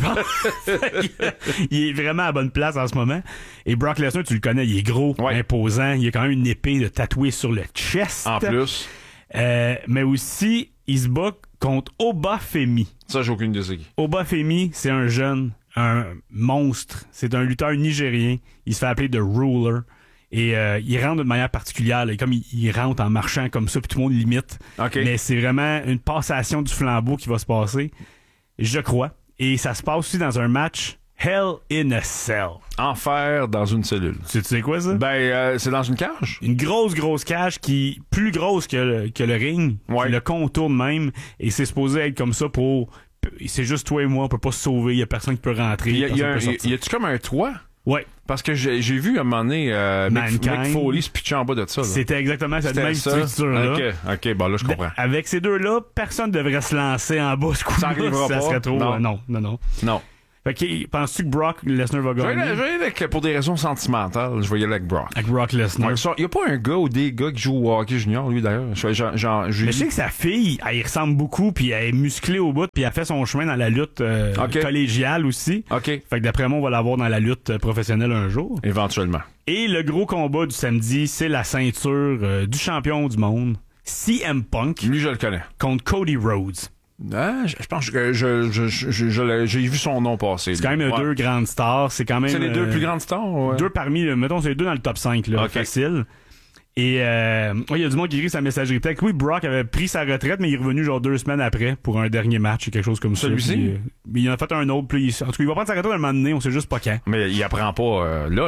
pense. Il est vraiment à la bonne place en ce moment. Et Brock Lesnar, tu le connais, il est gros, Ouais. imposant. Il a quand même une épée de tatouée sur le chest. En plus, Euh, mais aussi, il se bat contre Obafemi. ça, j'ai aucune idée c'est qui. Obafemi, c'est un jeune, un monstre. C'est un lutteur nigérien. Il se fait appeler The Ruler. Et euh, il rentre d'une manière particulière. Là. Comme il, il rentre en marchant comme ça, puis tout le monde l'imite. OK. Mais c'est vraiment une passation du flambeau qui va se passer, je crois. Et ça se passe aussi dans un match Hell in a Cell. Enfer dans une cellule. Tu, tu sais quoi, ça? Ben, euh, c'est dans une cage? Une grosse, grosse cage qui plus grosse que le, que le ring, Ouais. qui le contourne même. Et c'est supposé être comme ça pour... C'est juste toi et moi, on peut pas se sauver. Il y a personne qui peut rentrer. Il y a, il y a, personne un- peut sortir. y a-tu comme un toit? Ouais. Parce que j'ai, j'ai vu à un moment donné euh, Mick, Mankind. Mick Foley se pitcher en bas de ça. Là. C'était exactement cette C'était même ça? structure-là. OK, OK, bon là, je comprends. Avec ces deux-là, personne devrait se lancer en bas ce coup-là. Ça arrivera ça pas. serait trop. Non. euh, non, non, non. Non. Fait que, penses-tu que Brock Lesnar va Je vais, gagner? aller- je vais aller avec, pour des raisons sentimentales, je vais y aller avec Brock. Avec Brock Lesnar. Il n'y a pas un gars ou des gars qui jouent au hockey junior, lui, d'ailleurs. Je- genre- genre, j'ai Mais je sais que sa fille, elle y ressemble beaucoup, puis elle est musclée au bout, puis elle fait son chemin dans la lutte euh, Ok. collégiale aussi. OK, Fait que d'après moi, on va l'avoir dans la lutte euh, professionnelle un jour. éventuellement. Et le gros combat du samedi, c'est la ceinture euh, du champion du monde, C M Punk, Lui, je le connais. contre Cody Rhodes. Ah, je, je pense que je, je, je, je- je l'ai- j'ai vu son nom passer. C'est quand même Ouais. deux grandes stars. C'est quand même... C'est les deux euh, plus grandes stars, ouais. Deux parmi, euh, mettons, c'est deux dans le top cinq, là, Ok. facile. Et euh, ouais, il y a du monde qui écrit sa messagerie texte. Oui, Brock avait pris sa retraite, mais il est revenu genre deux semaines après pour un dernier match ou quelque chose comme Celui-ci? ça. Puis, euh, mais il en a fait un autre. Puis, il- en tout cas, il va prendre sa retraite un moment donné, on sait juste pas quand. Mais il apprend pas euh, là, là.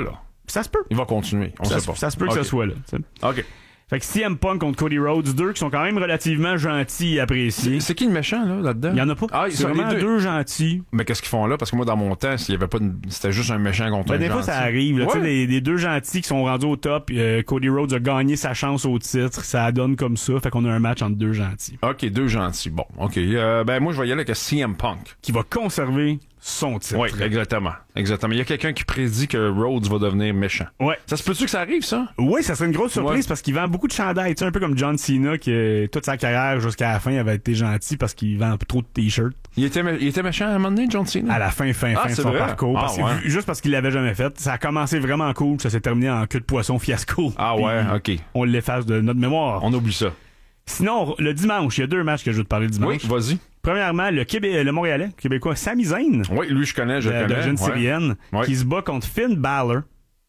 Ça se peut. Il va continuer. On ça, sait pas. Ça se peut que okay. ça soit là. T'sais. OK. Fait que C M Punk contre Cody Rhodes, deux qui sont quand même relativement gentils et appréciés. C'est qui le méchant, là, là-dedans? Il y en a pas. Ah, c'est vraiment deux. deux gentils. Mais qu'est-ce qu'ils font là? Parce que moi, dans mon temps, s'il y avait pas une... c'était juste un méchant contre ben, un des gentil. fois, ça arrive. Là, ouais. les, les deux gentils qui sont rendus au top, euh, Cody Rhodes a gagné sa chance au titre. Ça donne comme ça. Fait qu'on a un match entre deux gentils. OK, deux gentils. Bon, OK. Euh, ben, moi, je vais y aller avec C M Punk. Qui va conserver son titre. Oui, exactement. Exactement. Il y a quelqu'un qui prédit que Rhodes va devenir méchant. Ouais. Ça se peut-tu que ça arrive, ça? Oui, ça serait une grosse surprise ouais. parce qu'il vend beaucoup de chandails. Tu sais, un peu comme John Cena, qui euh, toute sa carrière jusqu'à la fin avait été gentil parce qu'il vend trop de t-shirts. Il était, il était méchant à un moment donné, John Cena? À la fin, fin, ah, fin de son vrai? parcours. Ah, parce ouais. que, juste parce qu'il l'avait jamais fait. Ça a commencé vraiment cool, ça s'est terminé en queue de poisson fiasco. Ah ouais, OK. On l'efface de notre mémoire. On oublie ça. Sinon, le dimanche, il y a deux matchs que je veux te parler dimanche. Oui, vas-y. Premièrement, le, Québé- le Montréalais, le Québécois Sami Zayn. Oui, lui, je connais, je de, connais. D'origine ouais. syrienne, ouais. qui se bat contre Finn Balor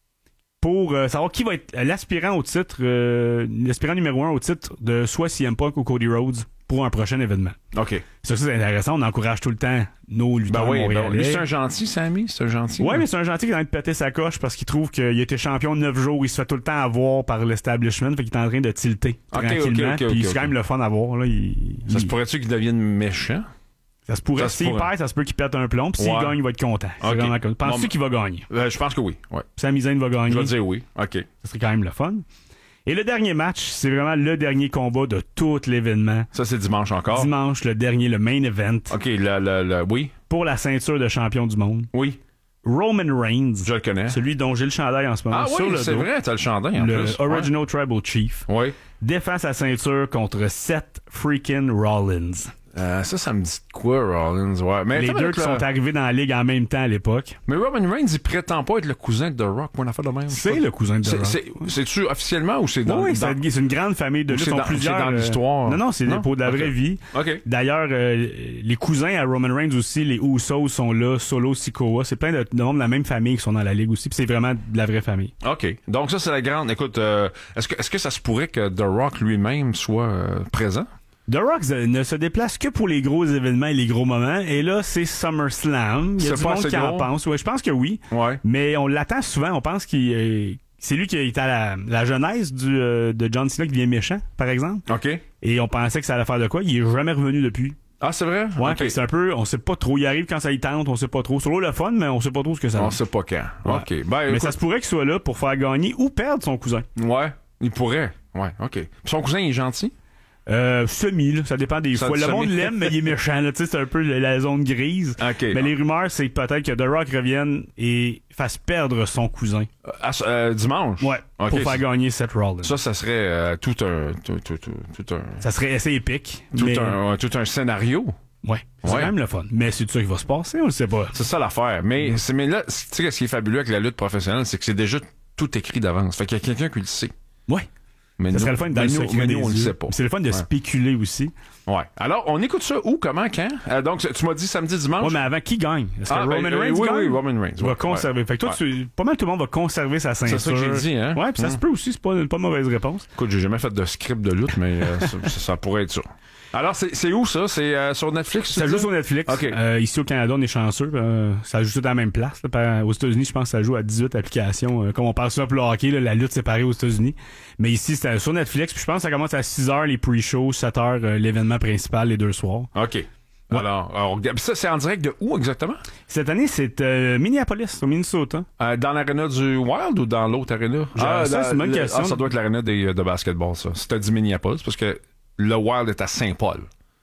pour euh, savoir qui va être l'aspirant au titre, euh, l'aspirant numéro un au titre de soit C M Punk ou Cody Rhodes pour un prochain événement. OK. Ça, c'est intéressant. On encourage tout le temps nos lutteurs ben oui, montréalais. Ben, lui, c'est un gentil, Sami? C'est un gentil? Oui, mais c'est un gentil qui est en train de péter sa coche parce qu'il trouve qu'il a été champion neuf jours. Il se fait tout le temps avoir par l'establishment. Fait qu'il est en train de tilter okay, tranquillement. Okay, okay, puis okay, c'est quand même okay. le fun à voir. Là. Il, ça il... se pourrait-tu qu'il devienne méchant? Ça se pourrait. S'il perd, ça se peut qu'il pète un plomb. Puis s'il ouais. gagne, il va être content. C'est okay. vraiment comme... Penses-tu bon, qu'il va gagner? Euh, je pense que oui. Ouais. Sami Zayn va gagner. Je vais dire oui. OK. Ça serait quand même le fun. Et le dernier match, c'est vraiment le dernier combat de tout l'événement. Ça, c'est dimanche encore? Dimanche, le dernier, le main event. OK, le, le, le, oui. Pour la ceinture de champion du monde. Oui. Roman Reigns. Je le connais. Celui dont j'ai le chandail en ce moment. Ah sur oui, le c'est dos, vrai, t'as le chandail en le plus. Le Original ouais. Tribal Chief. Oui. Défend sa ceinture contre Seth freaking Rollins. Euh, ça, ça me dit quoi, Rollins? Ouais. Mais les deux qui là... sont arrivés dans la ligue en même temps à l'époque. Mais Roman Reigns, il prétend pas être le cousin de The Rock. Moi, on a fait de même. C'est le cousin de The Rock. C'est, c'est-tu officiellement ou c'est dans... Oui, dans... c'est une grande famille de lutte. C'est, dans, plusieurs, c'est dans l'histoire? Euh... Non, non, c'est non? pour de la okay. vraie vie. OK. D'ailleurs, euh, les cousins à Roman Reigns aussi, les Usos sont là, Solo, Sikoa. C'est plein de, de membres de la même famille qui sont dans la ligue aussi. Puis c'est vraiment de la vraie famille. OK. Donc ça, c'est la grande... Écoute, euh, est-ce que, est-ce que ça se pourrait que The Rock lui-même soit euh, présent? The Rock ne se déplace que pour les gros événements et les gros moments. Et là, c'est SummerSlam. Il y a c'est du monde qui gros. en pense. Ouais, je pense que oui. Ouais. Mais on l'attend souvent. On pense qu'il est... C'est lui qui est à la, la genèse du, euh, de John Cena qui devient méchant, par exemple. OK. Et on pensait que ça allait faire de quoi. Il est jamais revenu depuis. Ah, c'est vrai? Ouais, okay. c'est un peu... On sait pas trop. Il arrive quand ça y tente. On sait pas trop. C'est le fun, mais on sait pas trop ce que ça va. On sait pas quand. Ouais. OK. Ben, mais écoute... ça se pourrait qu'il soit là pour faire gagner ou perdre son cousin. Ouais. Il pourrait. Ouais, OK. Puis son cousin, il est gentil? Euh, semi, là, ça dépend des ça, fois. Le monde l'aime, mais il est méchant. Là, c'est un peu la zone grise. Okay. Mais les rumeurs, c'est peut-être que The Rock revienne et fasse perdre son cousin. Euh, euh, dimanche? Ouais, okay, pour faire c'est... gagner Seth Rollins. Ça, ça serait euh, tout, un, tout, tout, tout, tout un... Ça serait assez épique. Tout, mais... un, tout un scénario. Ouais, c'est ouais. quand même le fun. Mais c'est ça qui va se passer, on le sait pas. C'est ça l'affaire. Mais, mmh. c'est, mais là, tu sais, ce qui est fabuleux avec la lutte professionnelle, c'est que c'est déjà tout écrit d'avance. Fait qu'il y a quelqu'un qui le sait. Ouais. Mais ça nous, serait le fun de mais nous, nous, mais nous on le sait pas. C'est le fun de ouais. spéculer aussi. Ouais. Alors, on écoute ça où, comment, quand? Euh, donc, tu m'as dit samedi, dimanche? Ouais, mais avant, qui gagne? Est-ce ah, que Roman ben, Reigns oui, gagne? Oui, Roman Reigns. Va ouais, conserver. Ouais. Fait que toi, ouais. tu, pas mal tout le monde va conserver sa ceinture. C'est ça que j'ai dit, hein? Ouais, puis ça mm. se peut aussi, c'est pas une pas mauvaise réponse. Écoute, j'ai jamais fait de script de lutte, mais euh, ça, ça pourrait être ça. Alors, c'est, c'est où ça? C'est euh, sur Netflix? Ça joue sur Netflix. Okay. Euh, ici au Canada, on est chanceux. Euh, ça joue tout à la même place. Là. Aux États-Unis, je pense que ça joue à dix-huit applications. Euh, comme on parle souvent pour le hockey, là, la lutte séparée aux États-Unis. Mais ici, c'est sur Netflix. Puis je pense que ça commence à six heures les pre-shows, sept heures euh, l'événement principal les deux soirs. OK. Ouais. Alors, alors, ça, c'est en direct de où exactement? Cette année, c'est euh, Minneapolis, au Minnesota. Euh, dans l'aréna du Wild ou dans l'autre aréna? Ah, ça, dans, c'est une bonne le, question. Ah, ça doit être l'aréna des, de basketball, ça. C'était dit Minneapolis, parce que le Wild est à Saint-Paul.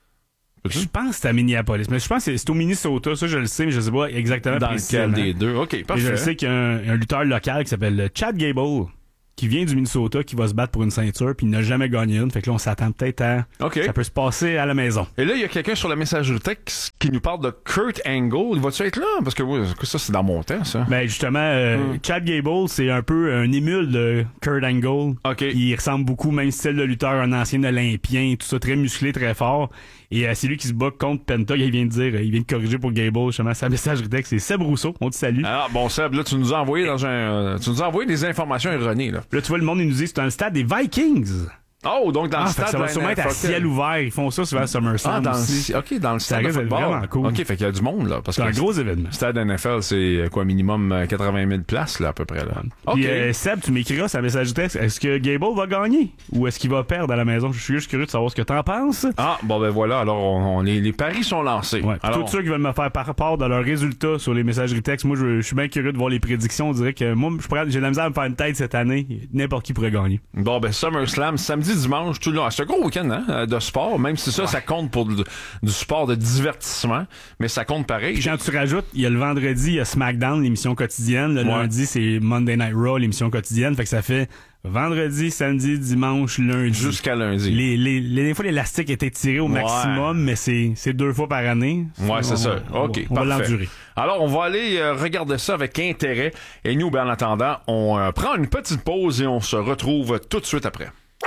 Je pense que c'est à Minneapolis, mais je pense que c'est au Minnesota, ça je le sais, mais je sais pas exactement dans lequel des deux. OK, parfait. Et je sais qu'il y a un, un lutteur local qui s'appelle Chad Gable, qui vient du Minnesota, qui va se battre pour une ceinture, puis il n'a jamais gagné une. Fait que là, on s'attend peut-être à... Okay. Ça peut se passer à la maison. Et là, il y a quelqu'un sur la messagerie texte qui nous parle de Kurt Angle. Il va-tu être là? Parce que oui, ça, c'est dans mon temps, ça. Ben, justement, euh, mm. Chad Gable, c'est un peu un émule de Kurt Angle. OK. Il ressemble beaucoup, même style de lutteur, un ancien olympien, tout ça, très musclé, très fort. Et euh, c'est lui qui se bat contre Penta. Il vient de dire, euh, il vient de corriger pour Gable, justement. Sa messagerie texte, c'est Seb Rousseau. On te salue. Ah, bon, Seb, là, tu nous as envoyé dans un, euh, tu nous as envoyé des informations erronées, là. Là, tu vois, le monde, il nous dit, c'est un stade des Vikings. Oh, donc dans Ah, le fait que stade ça va de la sûrement être à N F L. ciel ouvert. Ils font ça souvent à SummerSlam Ah, dans aussi. le, OK, dans le Ça stade de risque d'être football. vraiment cool. OK, fait qu'il y a du monde, là. Parce C'est que un gros événement. le stade N F L, c'est quoi, minimum euh, quatre-vingt mille places, là, à peu près, là. OK. Puis, euh, Seb, tu m'écriras sa message texte. Est-ce que Gable va gagner ou est-ce qu'il va perdre à la maison? Je suis juste curieux de savoir ce que t'en penses. Ah, bon, ben voilà. Alors, on, on- les, les paris sont lancés. Ouais. Puis Alors, tous ceux qui veulent me faire par rapport de leurs résultats sur les messageries textes, moi, je, je suis bien curieux de voir les prédictions. On dirait que moi, je pourrais- j'ai de la misère à me faire une tête cette année. N'importe qui pourrait gagner. bon, ben, SummerSlam, samedi, dimanche, tout le long. C'est un gros week-end, hein, de sport, même si ça, ça compte pour du, du sport de divertissement, mais ça compte pareil. Puis quand tu rajoutes, il y a le vendredi, il y a SmackDown, l'émission quotidienne. Le Ouais. lundi, c'est Monday Night Raw, l'émission quotidienne. Fait que ça fait vendredi, samedi, dimanche, lundi. Jusqu'à lundi. Les, les, les, des fois, l'élastique est étiré au Ouais. maximum, mais c'est, c'est deux fois par année. Ouais, c'est On- ça. on- OK, On va parfait. l'endurer. Alors, on va aller euh, regarder ça avec intérêt. Et nous, ben, en attendant, on euh, prend une petite pause et on se retrouve tout de suite après.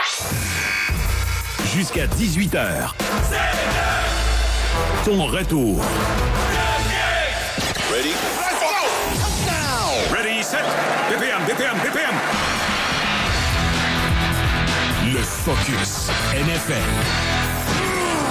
Jusqu'à dix-huit heures. Ton retour. Ready? Ready, set. B P M, B P M, B P M. Le Focus N F L.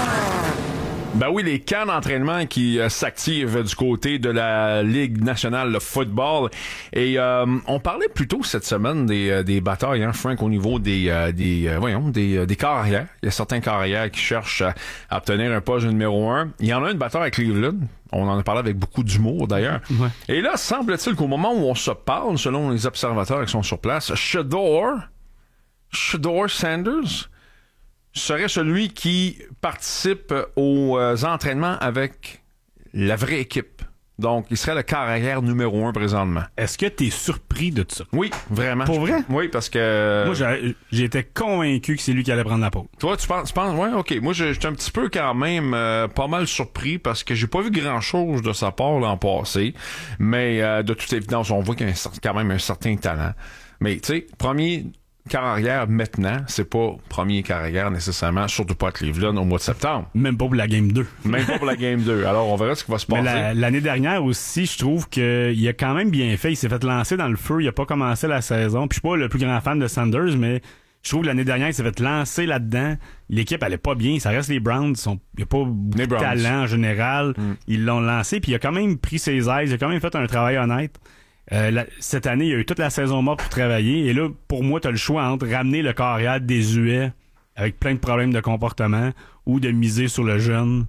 Ben oui, les camps d'entraînement qui euh, s'activent du côté de la Ligue nationale de football. Et euh, on parlait plus tôt cette semaine des, euh, des batailles, hein, Frank, au niveau des euh, des euh, voyons des, euh, des corps arrière. Il y a certains corps arrière qui cherchent à, à obtenir un poste numéro un. Il y en a une bataille à Cleveland. On en a parlé avec beaucoup d'humour, d'ailleurs. Ouais. Et là, semble-t-il qu'au moment où on se parle, selon les observateurs qui sont sur place, Shedeur, Shedeur Sanders serait celui qui participe aux euh, entraînements avec la vraie équipe. Donc, il serait le quart arrière numéro un présentement. Est-ce que t'es surpris de ça? Oui, vraiment. Pour vrai? Oui, parce que... Moi, j'ai- j'étais convaincu que c'est lui qui allait prendre la pause. Toi, tu penses... Tu penses ouais, OK. Moi, je- j'étais un petit peu quand même euh, pas mal surpris parce que j'ai pas vu grand-chose de sa part l'an passé. Mais euh, de toute évidence, on voit qu'il y a un cer- quand même un certain talent. Mais, tu sais, premier... quart arrière maintenant, c'est pas premier quart arrière nécessairement, surtout pas à Cleveland au mois de septembre. Même pas pour la Game deux. Même pas pour la Game deux. Alors, on verra ce qui va se Mais passer. la- l'année dernière aussi, je trouve qu'il a quand même bien fait. Il s'est fait lancer dans le feu. Il a pas commencé la saison. Puis je suis pas le plus grand fan de Sanders, mais je trouve que l'année dernière, il s'est fait lancer là-dedans. L'équipe allait pas bien. Ça reste les Browns. Ils sont, il y a pas beaucoup Les de Browns. talent en général. Ils l'ont lancé. Puis il a quand même pris ses aises. Il a quand même fait un travail honnête. Euh, la- cette année, il y a eu toute la saison morte pour travailler. Et là, pour moi, tu as le choix entre ramener le carrière désuet avec plein de problèmes de comportement ou de miser sur le jeune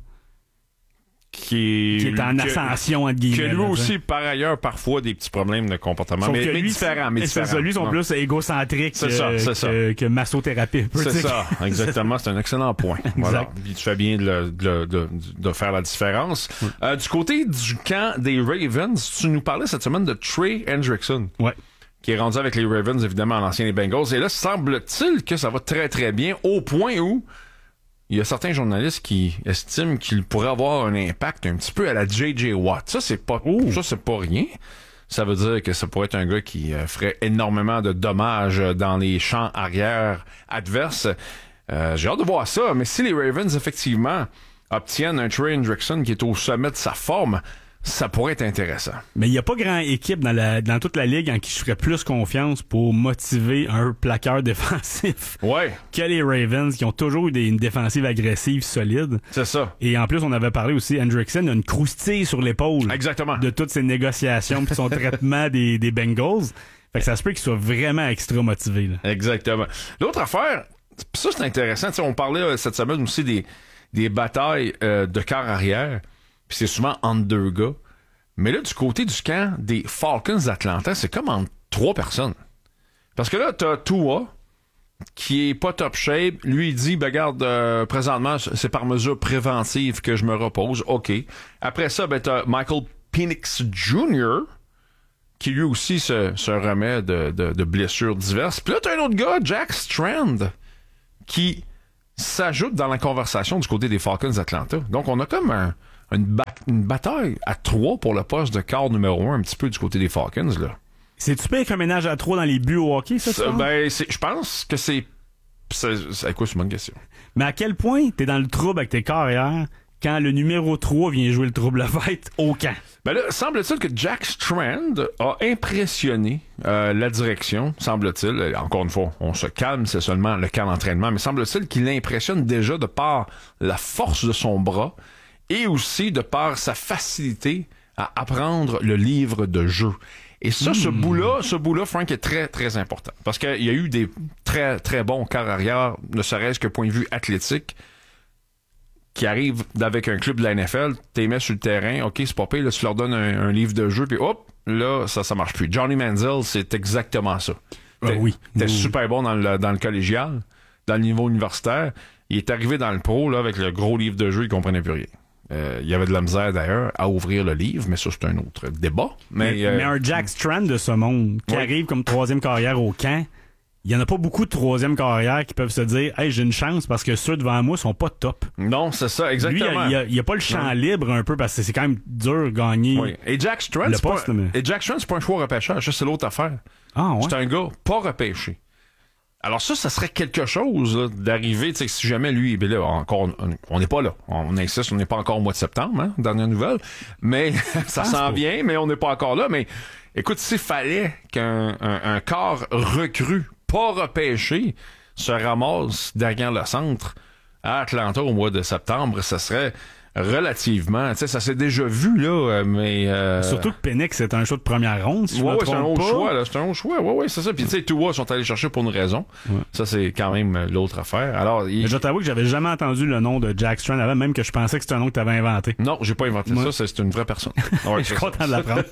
Qui est, qui est en que- ascension, entre Que guillemets. lui là, aussi, par ailleurs, parfois des petits problèmes de comportement. Sauf Mais, que mais lui, différents, mais c'est différents. ça, lui, sont Non. plus égocentriques C'est que, ça, c'est ça. que, que massothérapie. C'est ça, exactement. C'est un excellent point. Voilà. Puis tu fais bien de, le- de, le- de, de faire la différence. Euh, du côté du camp des Ravens, tu nous parlais cette semaine de Trey Hendrickson, Ouais. qui est rendu avec les Ravens, évidemment, l'ancien des Bengals. Et là, semble-t-il que ça va très, très bien, au point où il y a certains journalistes qui estiment qu'il pourrait avoir un impact un petit peu à la J J Watt. Ça, c'est pas, ça, c'est pas rien. Ça veut dire que ça pourrait être un gars qui euh, ferait énormément de dommages euh, dans les champs arrière adverses. Euh, j'ai hâte de voir ça, mais si les Ravens, effectivement, obtiennent un Trey Hendrickson qui est au sommet de sa forme, ça pourrait être intéressant. Mais il n'y a pas grand équipe dans, la, dans toute la ligue en qui je ferais plus confiance pour motiver un plaqueur défensif Ouais, que les Ravens, qui ont toujours eu des, une défensive agressive solide. c'est ça. Et en plus, on avait parlé aussi, Hendrickson a une croustille sur l'épaule Exactement. de toutes ses négociations et son traitement des, des Bengals. Fait que ça se peut qu'il soit vraiment extra motivé. Là. Exactement. L'autre affaire, pis ça c'est intéressant, tu sais, on parlait euh, cette semaine aussi des, des batailles euh, de quart arrière, puis c'est souvent entre deux gars. Mais là, du côté du camp des Falcons d'Atlanta, c'est comme entre trois personnes. Parce que là, t'as Tua, qui est pas top shape. Lui, il dit, ben regarde, euh, présentement, c'est par mesure préventive que je me repose. OK. Après ça, ben t'as Michael Penix Junior, qui lui aussi se, se remet de, de, de blessures diverses. Puis là, t'as un autre gars, Jack Strand, qui s'ajoute dans la conversation du côté des Falcons d'Atlanta. Donc, on a comme un, une, ba- une bataille à trois pour le poste de quart numéro un, un petit peu du côté des Falcons, là. C'est-tu pire qu'un ménage à trois dans les buts au hockey, ça? tu Ça, penses? ben, c'est- je pense que c'est... C'est c'est quoi, c'est une bonne question. Mais à quel point t'es dans le trouble avec tes carrières quand le numéro trois vient jouer le trouble-fête au camp. Ben là, semble-t-il que Jack Strand a impressionné euh, la direction, semble-t-il. Encore une fois, on se calme, c'est seulement le camp d'entraînement, mais semble-t-il qu'il impressionne déjà de par la force de son bras et aussi de par sa facilité à apprendre le livre de jeu. Et ça, mmh. ce bout-là, ce bout-là, Frank, est très, très important. Parce qu'il y a eu des très, très bons quarts arrière, ne serait-ce que point de vue athlétique, qui arrivent avec un club de la N F L, t'es mets sur le terrain, ok, c'est pas pire, là, tu leur donnes un, un livre de jeu, puis hop, là, ça, ça marche plus. Johnny Manziel, c'est exactement ça. T'es, ah, oui. t'es oui. super bon dans le, dans le collégial, dans le niveau universitaire. Il est arrivé dans le pro, là, avec le gros livre de jeu, il comprenait plus rien. Euh, il y avait de la misère, d'ailleurs, à ouvrir le livre, mais ça, c'est un autre débat. Mais, mais, euh, mais un Jack Strand de ce monde, qui oui. arrive comme troisième carrière au camp, il y en a pas beaucoup de troisième carrière qui peuvent se dire « Hey, j'ai une chance parce que ceux devant moi sont pas top. » Non, c'est ça, exactement. Lui, il n'y a, a pas le champ non. libre un peu parce que c'est quand même dur de gagner. Oui. Et Jack Strand, le c'est, poste, pas, mais... et Jack Strand, c'est pas un choix repêchage, ça, c'est l'autre affaire. Ah, ouais. C'est un gars pas repêché. Alors ça, ça serait quelque chose là, d'arriver, tu sais, si jamais lui, ben là, encore, on n'est pas là. On insiste, on n'est pas encore au mois de septembre, hein, dernière nouvelle. Mais ça s'en vient, mais on n'est pas encore là. Mais écoute, s'il fallait qu'un un, un corps recru, pas repêché, se ramasse derrière le centre à Atlanta au mois de septembre, ça serait relativement, tu sais, ça s'est déjà vu, là, mais... Euh... Surtout que Penix, c'est un choix de première ronde, si je ouais, me ouais, trompe c'est un autre pas. choix, là, c'est un autre choix, ouais, ouais, c'est ça. Puis, tu sais, Tua sont allés chercher pour une raison. Ouais. Ça, c'est quand même l'autre affaire. Alors, il... Je t'avoue que j'avais jamais entendu le nom de Jack Strand avant, même que je pensais que c'était un nom que tu avais inventé. Non, j'ai pas inventé ouais. ça, c'est, c'est une vraie personne. Ouais, je suis content de l'apprendre.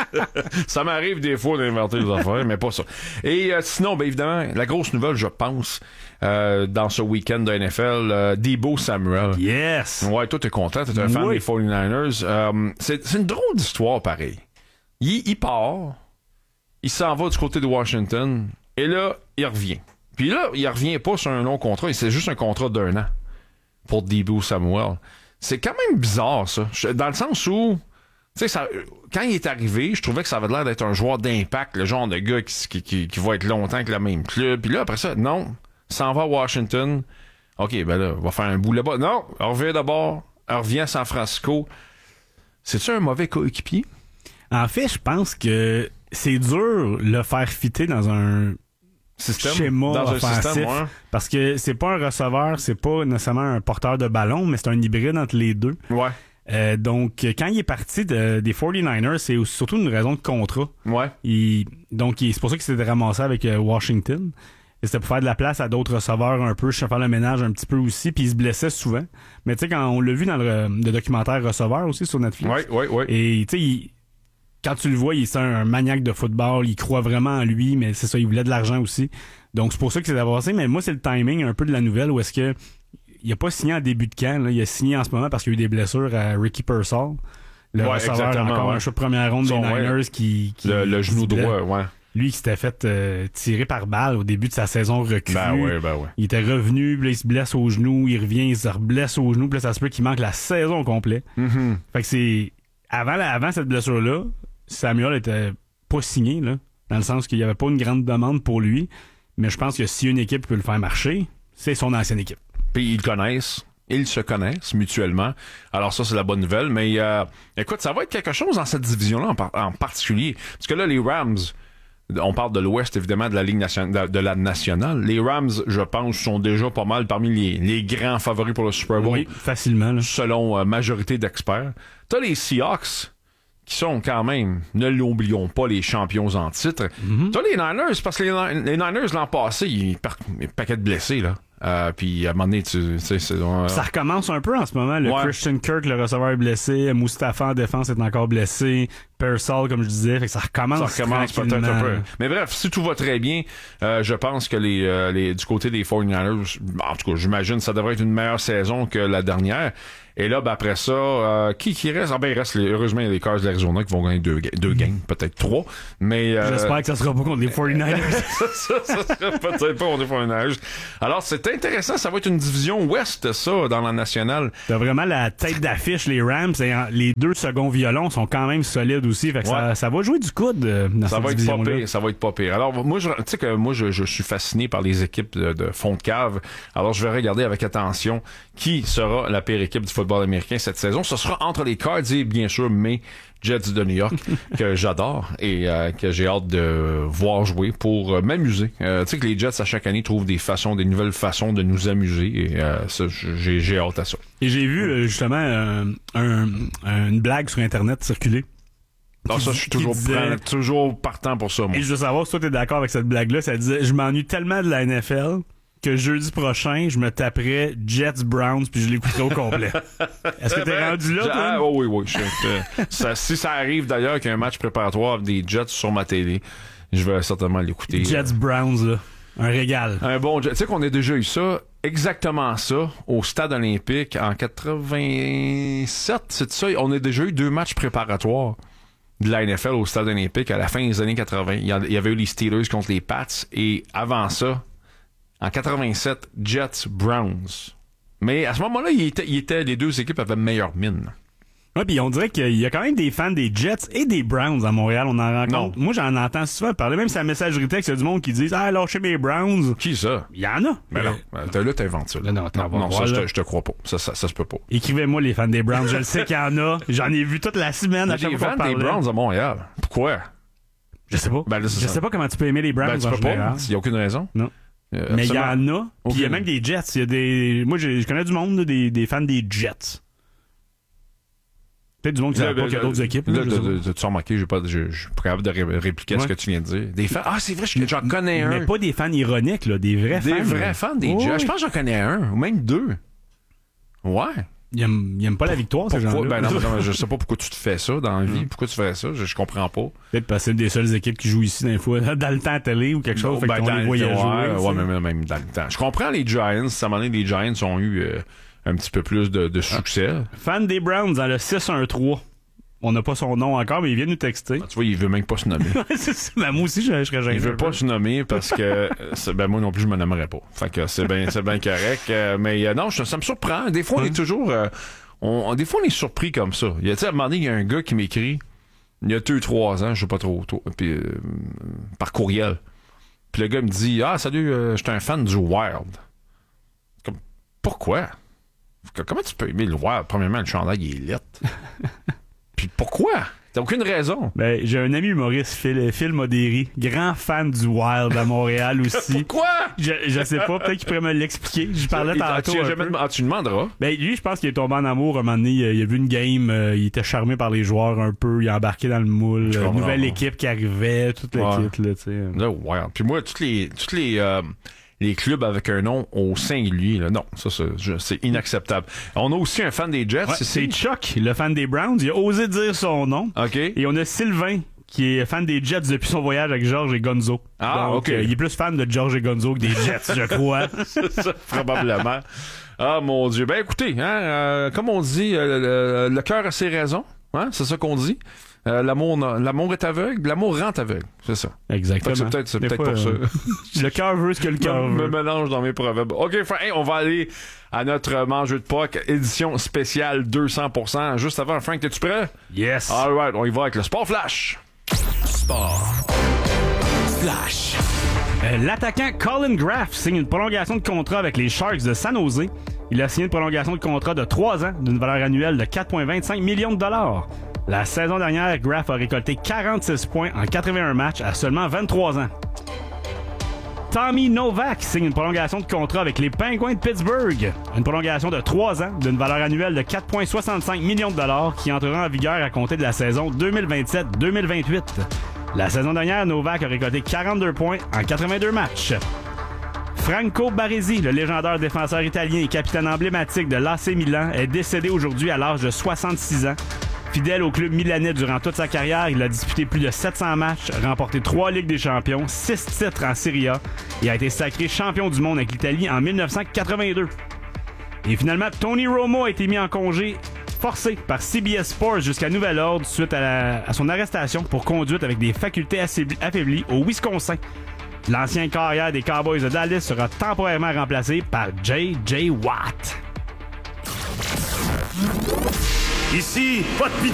Ça m'arrive des fois d'inventer des affaires, mais pas ça. Et euh, sinon, ben évidemment, la grosse nouvelle, je pense, euh, dans ce week-end de N F L, euh, Deebo Samuel. Yes! Ouais, toi, t'es content, t'es un fan oui. des forty-niners. Euh, c'est, c'est une drôle d'histoire, pareil. Il, il part, il s'en va du côté de Washington, et là, il revient. Puis là, il revient pas sur un long contrat, c'est juste un contrat d'un an pour Deebo Samuel. C'est quand même bizarre, ça. Dans le sens où, tu sais, ça, quand il est arrivé, je trouvais que ça avait l'air d'être un joueur d'impact, le genre de gars qui, qui, qui va être longtemps avec le même club. Puis là, après ça, non, s'en va à Washington. OK, ben là, on va faire un bout là-bas. Non, on revient d'abord, on revient à San Francisco. C'est-tu un mauvais coéquipier? En fait, je pense que c'est dur le faire fitter dans un système, schéma dans un offensif. Système, ouais. Parce que c'est pas un receveur, c'est pas nécessairement un porteur de ballon, mais c'est un hybride entre les deux. Ouais. Euh, donc, quand il est parti de, des forty-niners, c'est surtout une raison de contrat. Ouais. Il, donc, il, c'est pour ça qu'il s'était ramassé avec euh, Washington. Et c'était pour faire de la place à d'autres receveurs un peu, faire le ménage un petit peu aussi, puis il se blessait souvent. Mais tu sais, quand on l'a vu dans le, le documentaire Receveur aussi sur Netflix. Ouais, ouais, ouais. Et tu sais, quand tu le vois, il est un, un maniaque de football, il croit vraiment en lui, mais c'est ça, il voulait de l'argent aussi. Donc, c'est pour ça que c'est avancé. Mais moi, c'est le timing un peu de la nouvelle où est-ce que il a pas signé en début de camp, là. Il a signé en ce moment parce qu'il y a eu des blessures à Ricky Pearsall. Le ouais, receveur, encore ouais. un choix de première ronde Son, des Niners ouais. qui, qui... Le, le qui genou droit, ouais. Lui qui s'était fait euh, tirer par balle au début de sa saison recrue. Ben ouais, ben ouais. Il était revenu, puis là, il se blesse au genou, il revient, il se reblesse au genou, puis là, ça se peut qu'il manque la saison au complet. Mm-hmm. Fait que c'est... Avant, la, avant cette blessure-là, Samuel était pas signé, là, dans le sens qu'il y avait pas une grande demande pour lui, mais je pense que si une équipe peut le faire marcher, c'est son ancienne équipe. Puis ils le connaissent. Ils se connaissent mutuellement. Alors ça, c'est la bonne nouvelle. Mais euh, écoute, ça va être quelque chose dans cette division-là en, par- en particulier. Parce que là, les Rams... On parle de l'Ouest, évidemment, de la Ligue nationale, de la nationale. Les Rams, je pense, sont déjà pas mal parmi les, les grands favoris pour le Super Bowl. Oui, facilement. Là. Selon euh, majorité d'experts. T'as les Seahawks, qui sont quand même, ne l'oublions pas, les champions en titre. Mm-hmm. T'as les Niners, parce que les, les Niners, l'an passé, ils partent un paquet de blessés, là. Euh, puis à un moment donné, tu sais, c'est... Euh... Ça recommence un peu en ce moment. Le ouais. Christian Kirk, le receveur, est blessé. Mustafa en défense est encore blessé. Pearsall, comme je disais, fait que ça recommence. Ça recommence peut-être un peu. Mais bref, si tout va très bien, euh, je pense que les, euh, les du côté des forty-niners, en tout cas, j'imagine que ça devrait être une meilleure saison que la dernière. Et là, ben après ça, euh, qui qui reste? Ah ben, il reste, les, heureusement, il y a les Cars de l'Arizona qui vont gagner deux, deux games, peut-être trois. Mais euh, j'espère que ça sera pas contre les forty-niners. ça, ça, ça sera peut-être pas contre les forty-niners. Alors, c'est intéressant. Ça va être une division ouest, ça, dans la nationale. T'as vraiment la tête d'affiche, les Rams. Et les deux seconds violons sont quand même solides aussi. Fait que ouais. ça, ça va jouer du coude dans ça cette va être division-là. pas pire, ça va être pas pire. Alors, moi, je, tu sais que moi, je, je suis fasciné par les équipes de, de fond de cave. Alors, je vais regarder avec attention qui sera la pire équipe du football football américain cette saison. Ce sera entre les Cards et bien sûr mes Jets de New York que j'adore et euh, que j'ai hâte de voir jouer pour euh, m'amuser. Euh, tu sais que les Jets à chaque année trouvent des façons, des nouvelles façons de nous amuser et euh, ça, j'ai, j'ai hâte à ça. Et j'ai vu euh, justement euh, un, un, une blague sur Internet circuler. Ah, ça, je suis toujours, disait, prêt, toujours partant pour ça, moi. Et je veux savoir si toi t'es d'accord avec cette blague-là. Ça disait, je m'ennuie tellement de la N F L que jeudi prochain, je me taperais Jets Browns puis je l'écouterais au complet. Est-ce que t'es ben, rendu là, toi? Ah, oh, oui, oui. Je, euh, ça, si ça arrive d'ailleurs qu'il y a un match préparatoire des Jets sur ma télé, je vais certainement l'écouter. Jets euh, Browns, là. Un régal. Un bon Jet. Tu sais qu'on a déjà eu ça, exactement ça, au Stade olympique en quatre-vingt-sept, c'est ça? On a déjà eu deux matchs préparatoires de la N F L au Stade olympique à la fin des années quatre-vingt. Il y avait eu les Steelers contre les Pats et avant ça, en quatre-vingt-sept, Jets, Browns. Mais à ce moment-là, il était, il était, les deux équipes avaient meilleure mine. Ouais, puis on dirait qu'il y a quand même des fans des Jets et des Browns à Montréal. On en rencontre. Moi, j'en entends souvent parler. Même si la messagerie texte, il y a du monde qui dit « Ah, lâchez mes Browns. » Qui ça? Il y en a. Mais non. Euh, là, t'inventes ça. Là. Non, non, non, non ça, je te, je te crois pas. Ça, ça, ça se peut pas. Écrivez-moi les fans des Browns. Je le sais qu'il y en a. J'en ai vu toute la semaine à chaque fois qu'on parlait. Les fans des Browns à Montréal. Pourquoi? Je sais pas. Ben, là, je ça. sais pas comment tu peux aimer les Browns. Ben, tu en peux général. pas. Il y a aucune raison. Non. Euh, mais il y en a. Puis il y a même des Jets. Il y a des. Moi, je connais du monde, là, des, des fans des Jets. Peut-être du monde qui ne savait pas qu'il y a d'autres équipes. Là, tu as remarqué, je ne suis pas capable de ré- répliquer ouais. ce que tu viens de dire. Des fans. Ah, c'est vrai, j'en connais un. Mais pas des fans ironiques, là, des vrais des fans. Des vrais là. fans des oh, Jets. oui. Je pense que j'en connais un, ou même deux. Ouais. Ils aiment, ils aiment pas la victoire, ces gens-là. Ben non, non, je sais pas pourquoi tu te fais ça dans la vie. Pourquoi tu fais ça? Je, je comprends pas. Peut-être parce que c'est une des seules équipes qui jouent ici, des fois, dans le temps à télé ou quelque chose. Ben, fait qu'on dans les voyait ouais, jouer. Ouais, même, même dans le temps. Je comprends les Giants. À un moment donné, les Giants ont eu euh, un petit peu plus de, de succès. Ah. Fan des Browns dans le six un trois. On n'a pas son nom encore, mais il vient nous texter. Ah, tu vois, il veut même pas se nommer. c'est ça. Ben, moi aussi, je, je serais gêné. Il veut pas se nommer parce que c'est, ben moi non plus, je me nommerais pas. Fait que c'est bien c'est bien correct. Euh, mais euh, non, je, ça me surprend. Des fois, on est toujours... Euh, on, on, des fois, on est surpris comme ça. Il y a, tu sais, à un moment donné, il y a un gars qui m'écrit il y a deux, trois ans, je sais pas trop, trop puis, euh, par courriel. Puis le gars me dit « Ah, salut, euh, je suis un fan du Wild. » Comme, pourquoi? Comment tu peux aimer le Wild? Premièrement, le chandail, il est lettre. Puis pourquoi? T'as aucune raison. Ben, j'ai un ami humoriste, Phil, Phil Modéry, grand fan du Wild à Montréal aussi. Pourquoi? Je, je sais pas, peut-être qu'il pourrait me l'expliquer. Je parlais tantôt. Tu, jamais, ah, tu demanderas. Ben, lui, je pense qu'il est tombé en amour. À un moment donné, il a, il a vu une game, euh, il était charmé par les joueurs un peu, il a embarqué dans le moule. Euh, nouvelle équipe qui arrivait, toute l'équipe, ouais. là, tu sais. Le Wild. Puis moi, toutes les, toutes les, euh, les clubs avec un nom au singulier, là, non, ça, ça je, c'est inacceptable. On a aussi un fan des Jets. Ouais, c'est, c'est Chuck, le fan des Browns. Il a osé dire son nom. OK. Et on a Sylvain, qui est fan des Jets depuis son voyage avec George et Gonzo. Ah, donc, OK. Euh, il est plus fan de George et Gonzo que des Jets, je crois. C'est ça, probablement. Ah, mon Dieu. Ben, écoutez, hein, euh, comme on dit, euh, le, le cœur a ses raisons. Hein, c'est ça qu'on dit. Euh, l'amour, l'amour est aveugle, l'amour rend aveugle, c'est ça. Exactement. C'est peut-être, c'est peut-être fois, pour ça. Euh, le cœur veut ce que le cœur veut. Me mélange dans mes proverbes. OK, hey, on va aller à notre mangeux de Pâques, édition spéciale deux cents pour cent. Juste avant, Frank, es-tu prêt? Yes. All right, on y va avec le Sport Flash. Sport Flash. Euh, l'attaquant Colin Graff signe une prolongation de contrat avec les Sharks de San Jose. Il a signé une prolongation de contrat de trois ans d'une valeur annuelle de quatre virgule vingt-cinq millions de dollars. La saison dernière, Graff a récolté quarante-six points en quatre-vingt-un matchs à seulement vingt-trois ans. Tommy Novak signe une prolongation de contrat avec les Penguins de Pittsburgh. Une prolongation de trois ans d'une valeur annuelle de quatre virgule soixante-cinq millions de dollars qui entrera en vigueur à compter de la saison deux mille vingt-sept deux mille vingt-huit. La saison dernière, Novak a récolté quarante-deux points en quatre-vingt-deux matchs. Franco Baresi, le légendaire défenseur italien et capitaine emblématique de l'A C Milan, est décédé aujourd'hui à l'âge de soixante-six ans. Fidèle au club milanais durant toute sa carrière, il a disputé plus de sept cents matchs, remporté trois Ligues des champions, six titres en Serie A et a été sacré champion du monde avec l'Italie en dix-neuf cent quatre-vingt-deux. Et finalement, Tony Romo a été mis en congé forcé par C B S Sports jusqu'à nouvel ordre suite à, la, à son arrestation pour conduite avec des facultés affaiblies au Wisconsin. L'ancien carrière des Cowboys de Dallas sera temporairement remplacé par J J Watt. Ici, pas de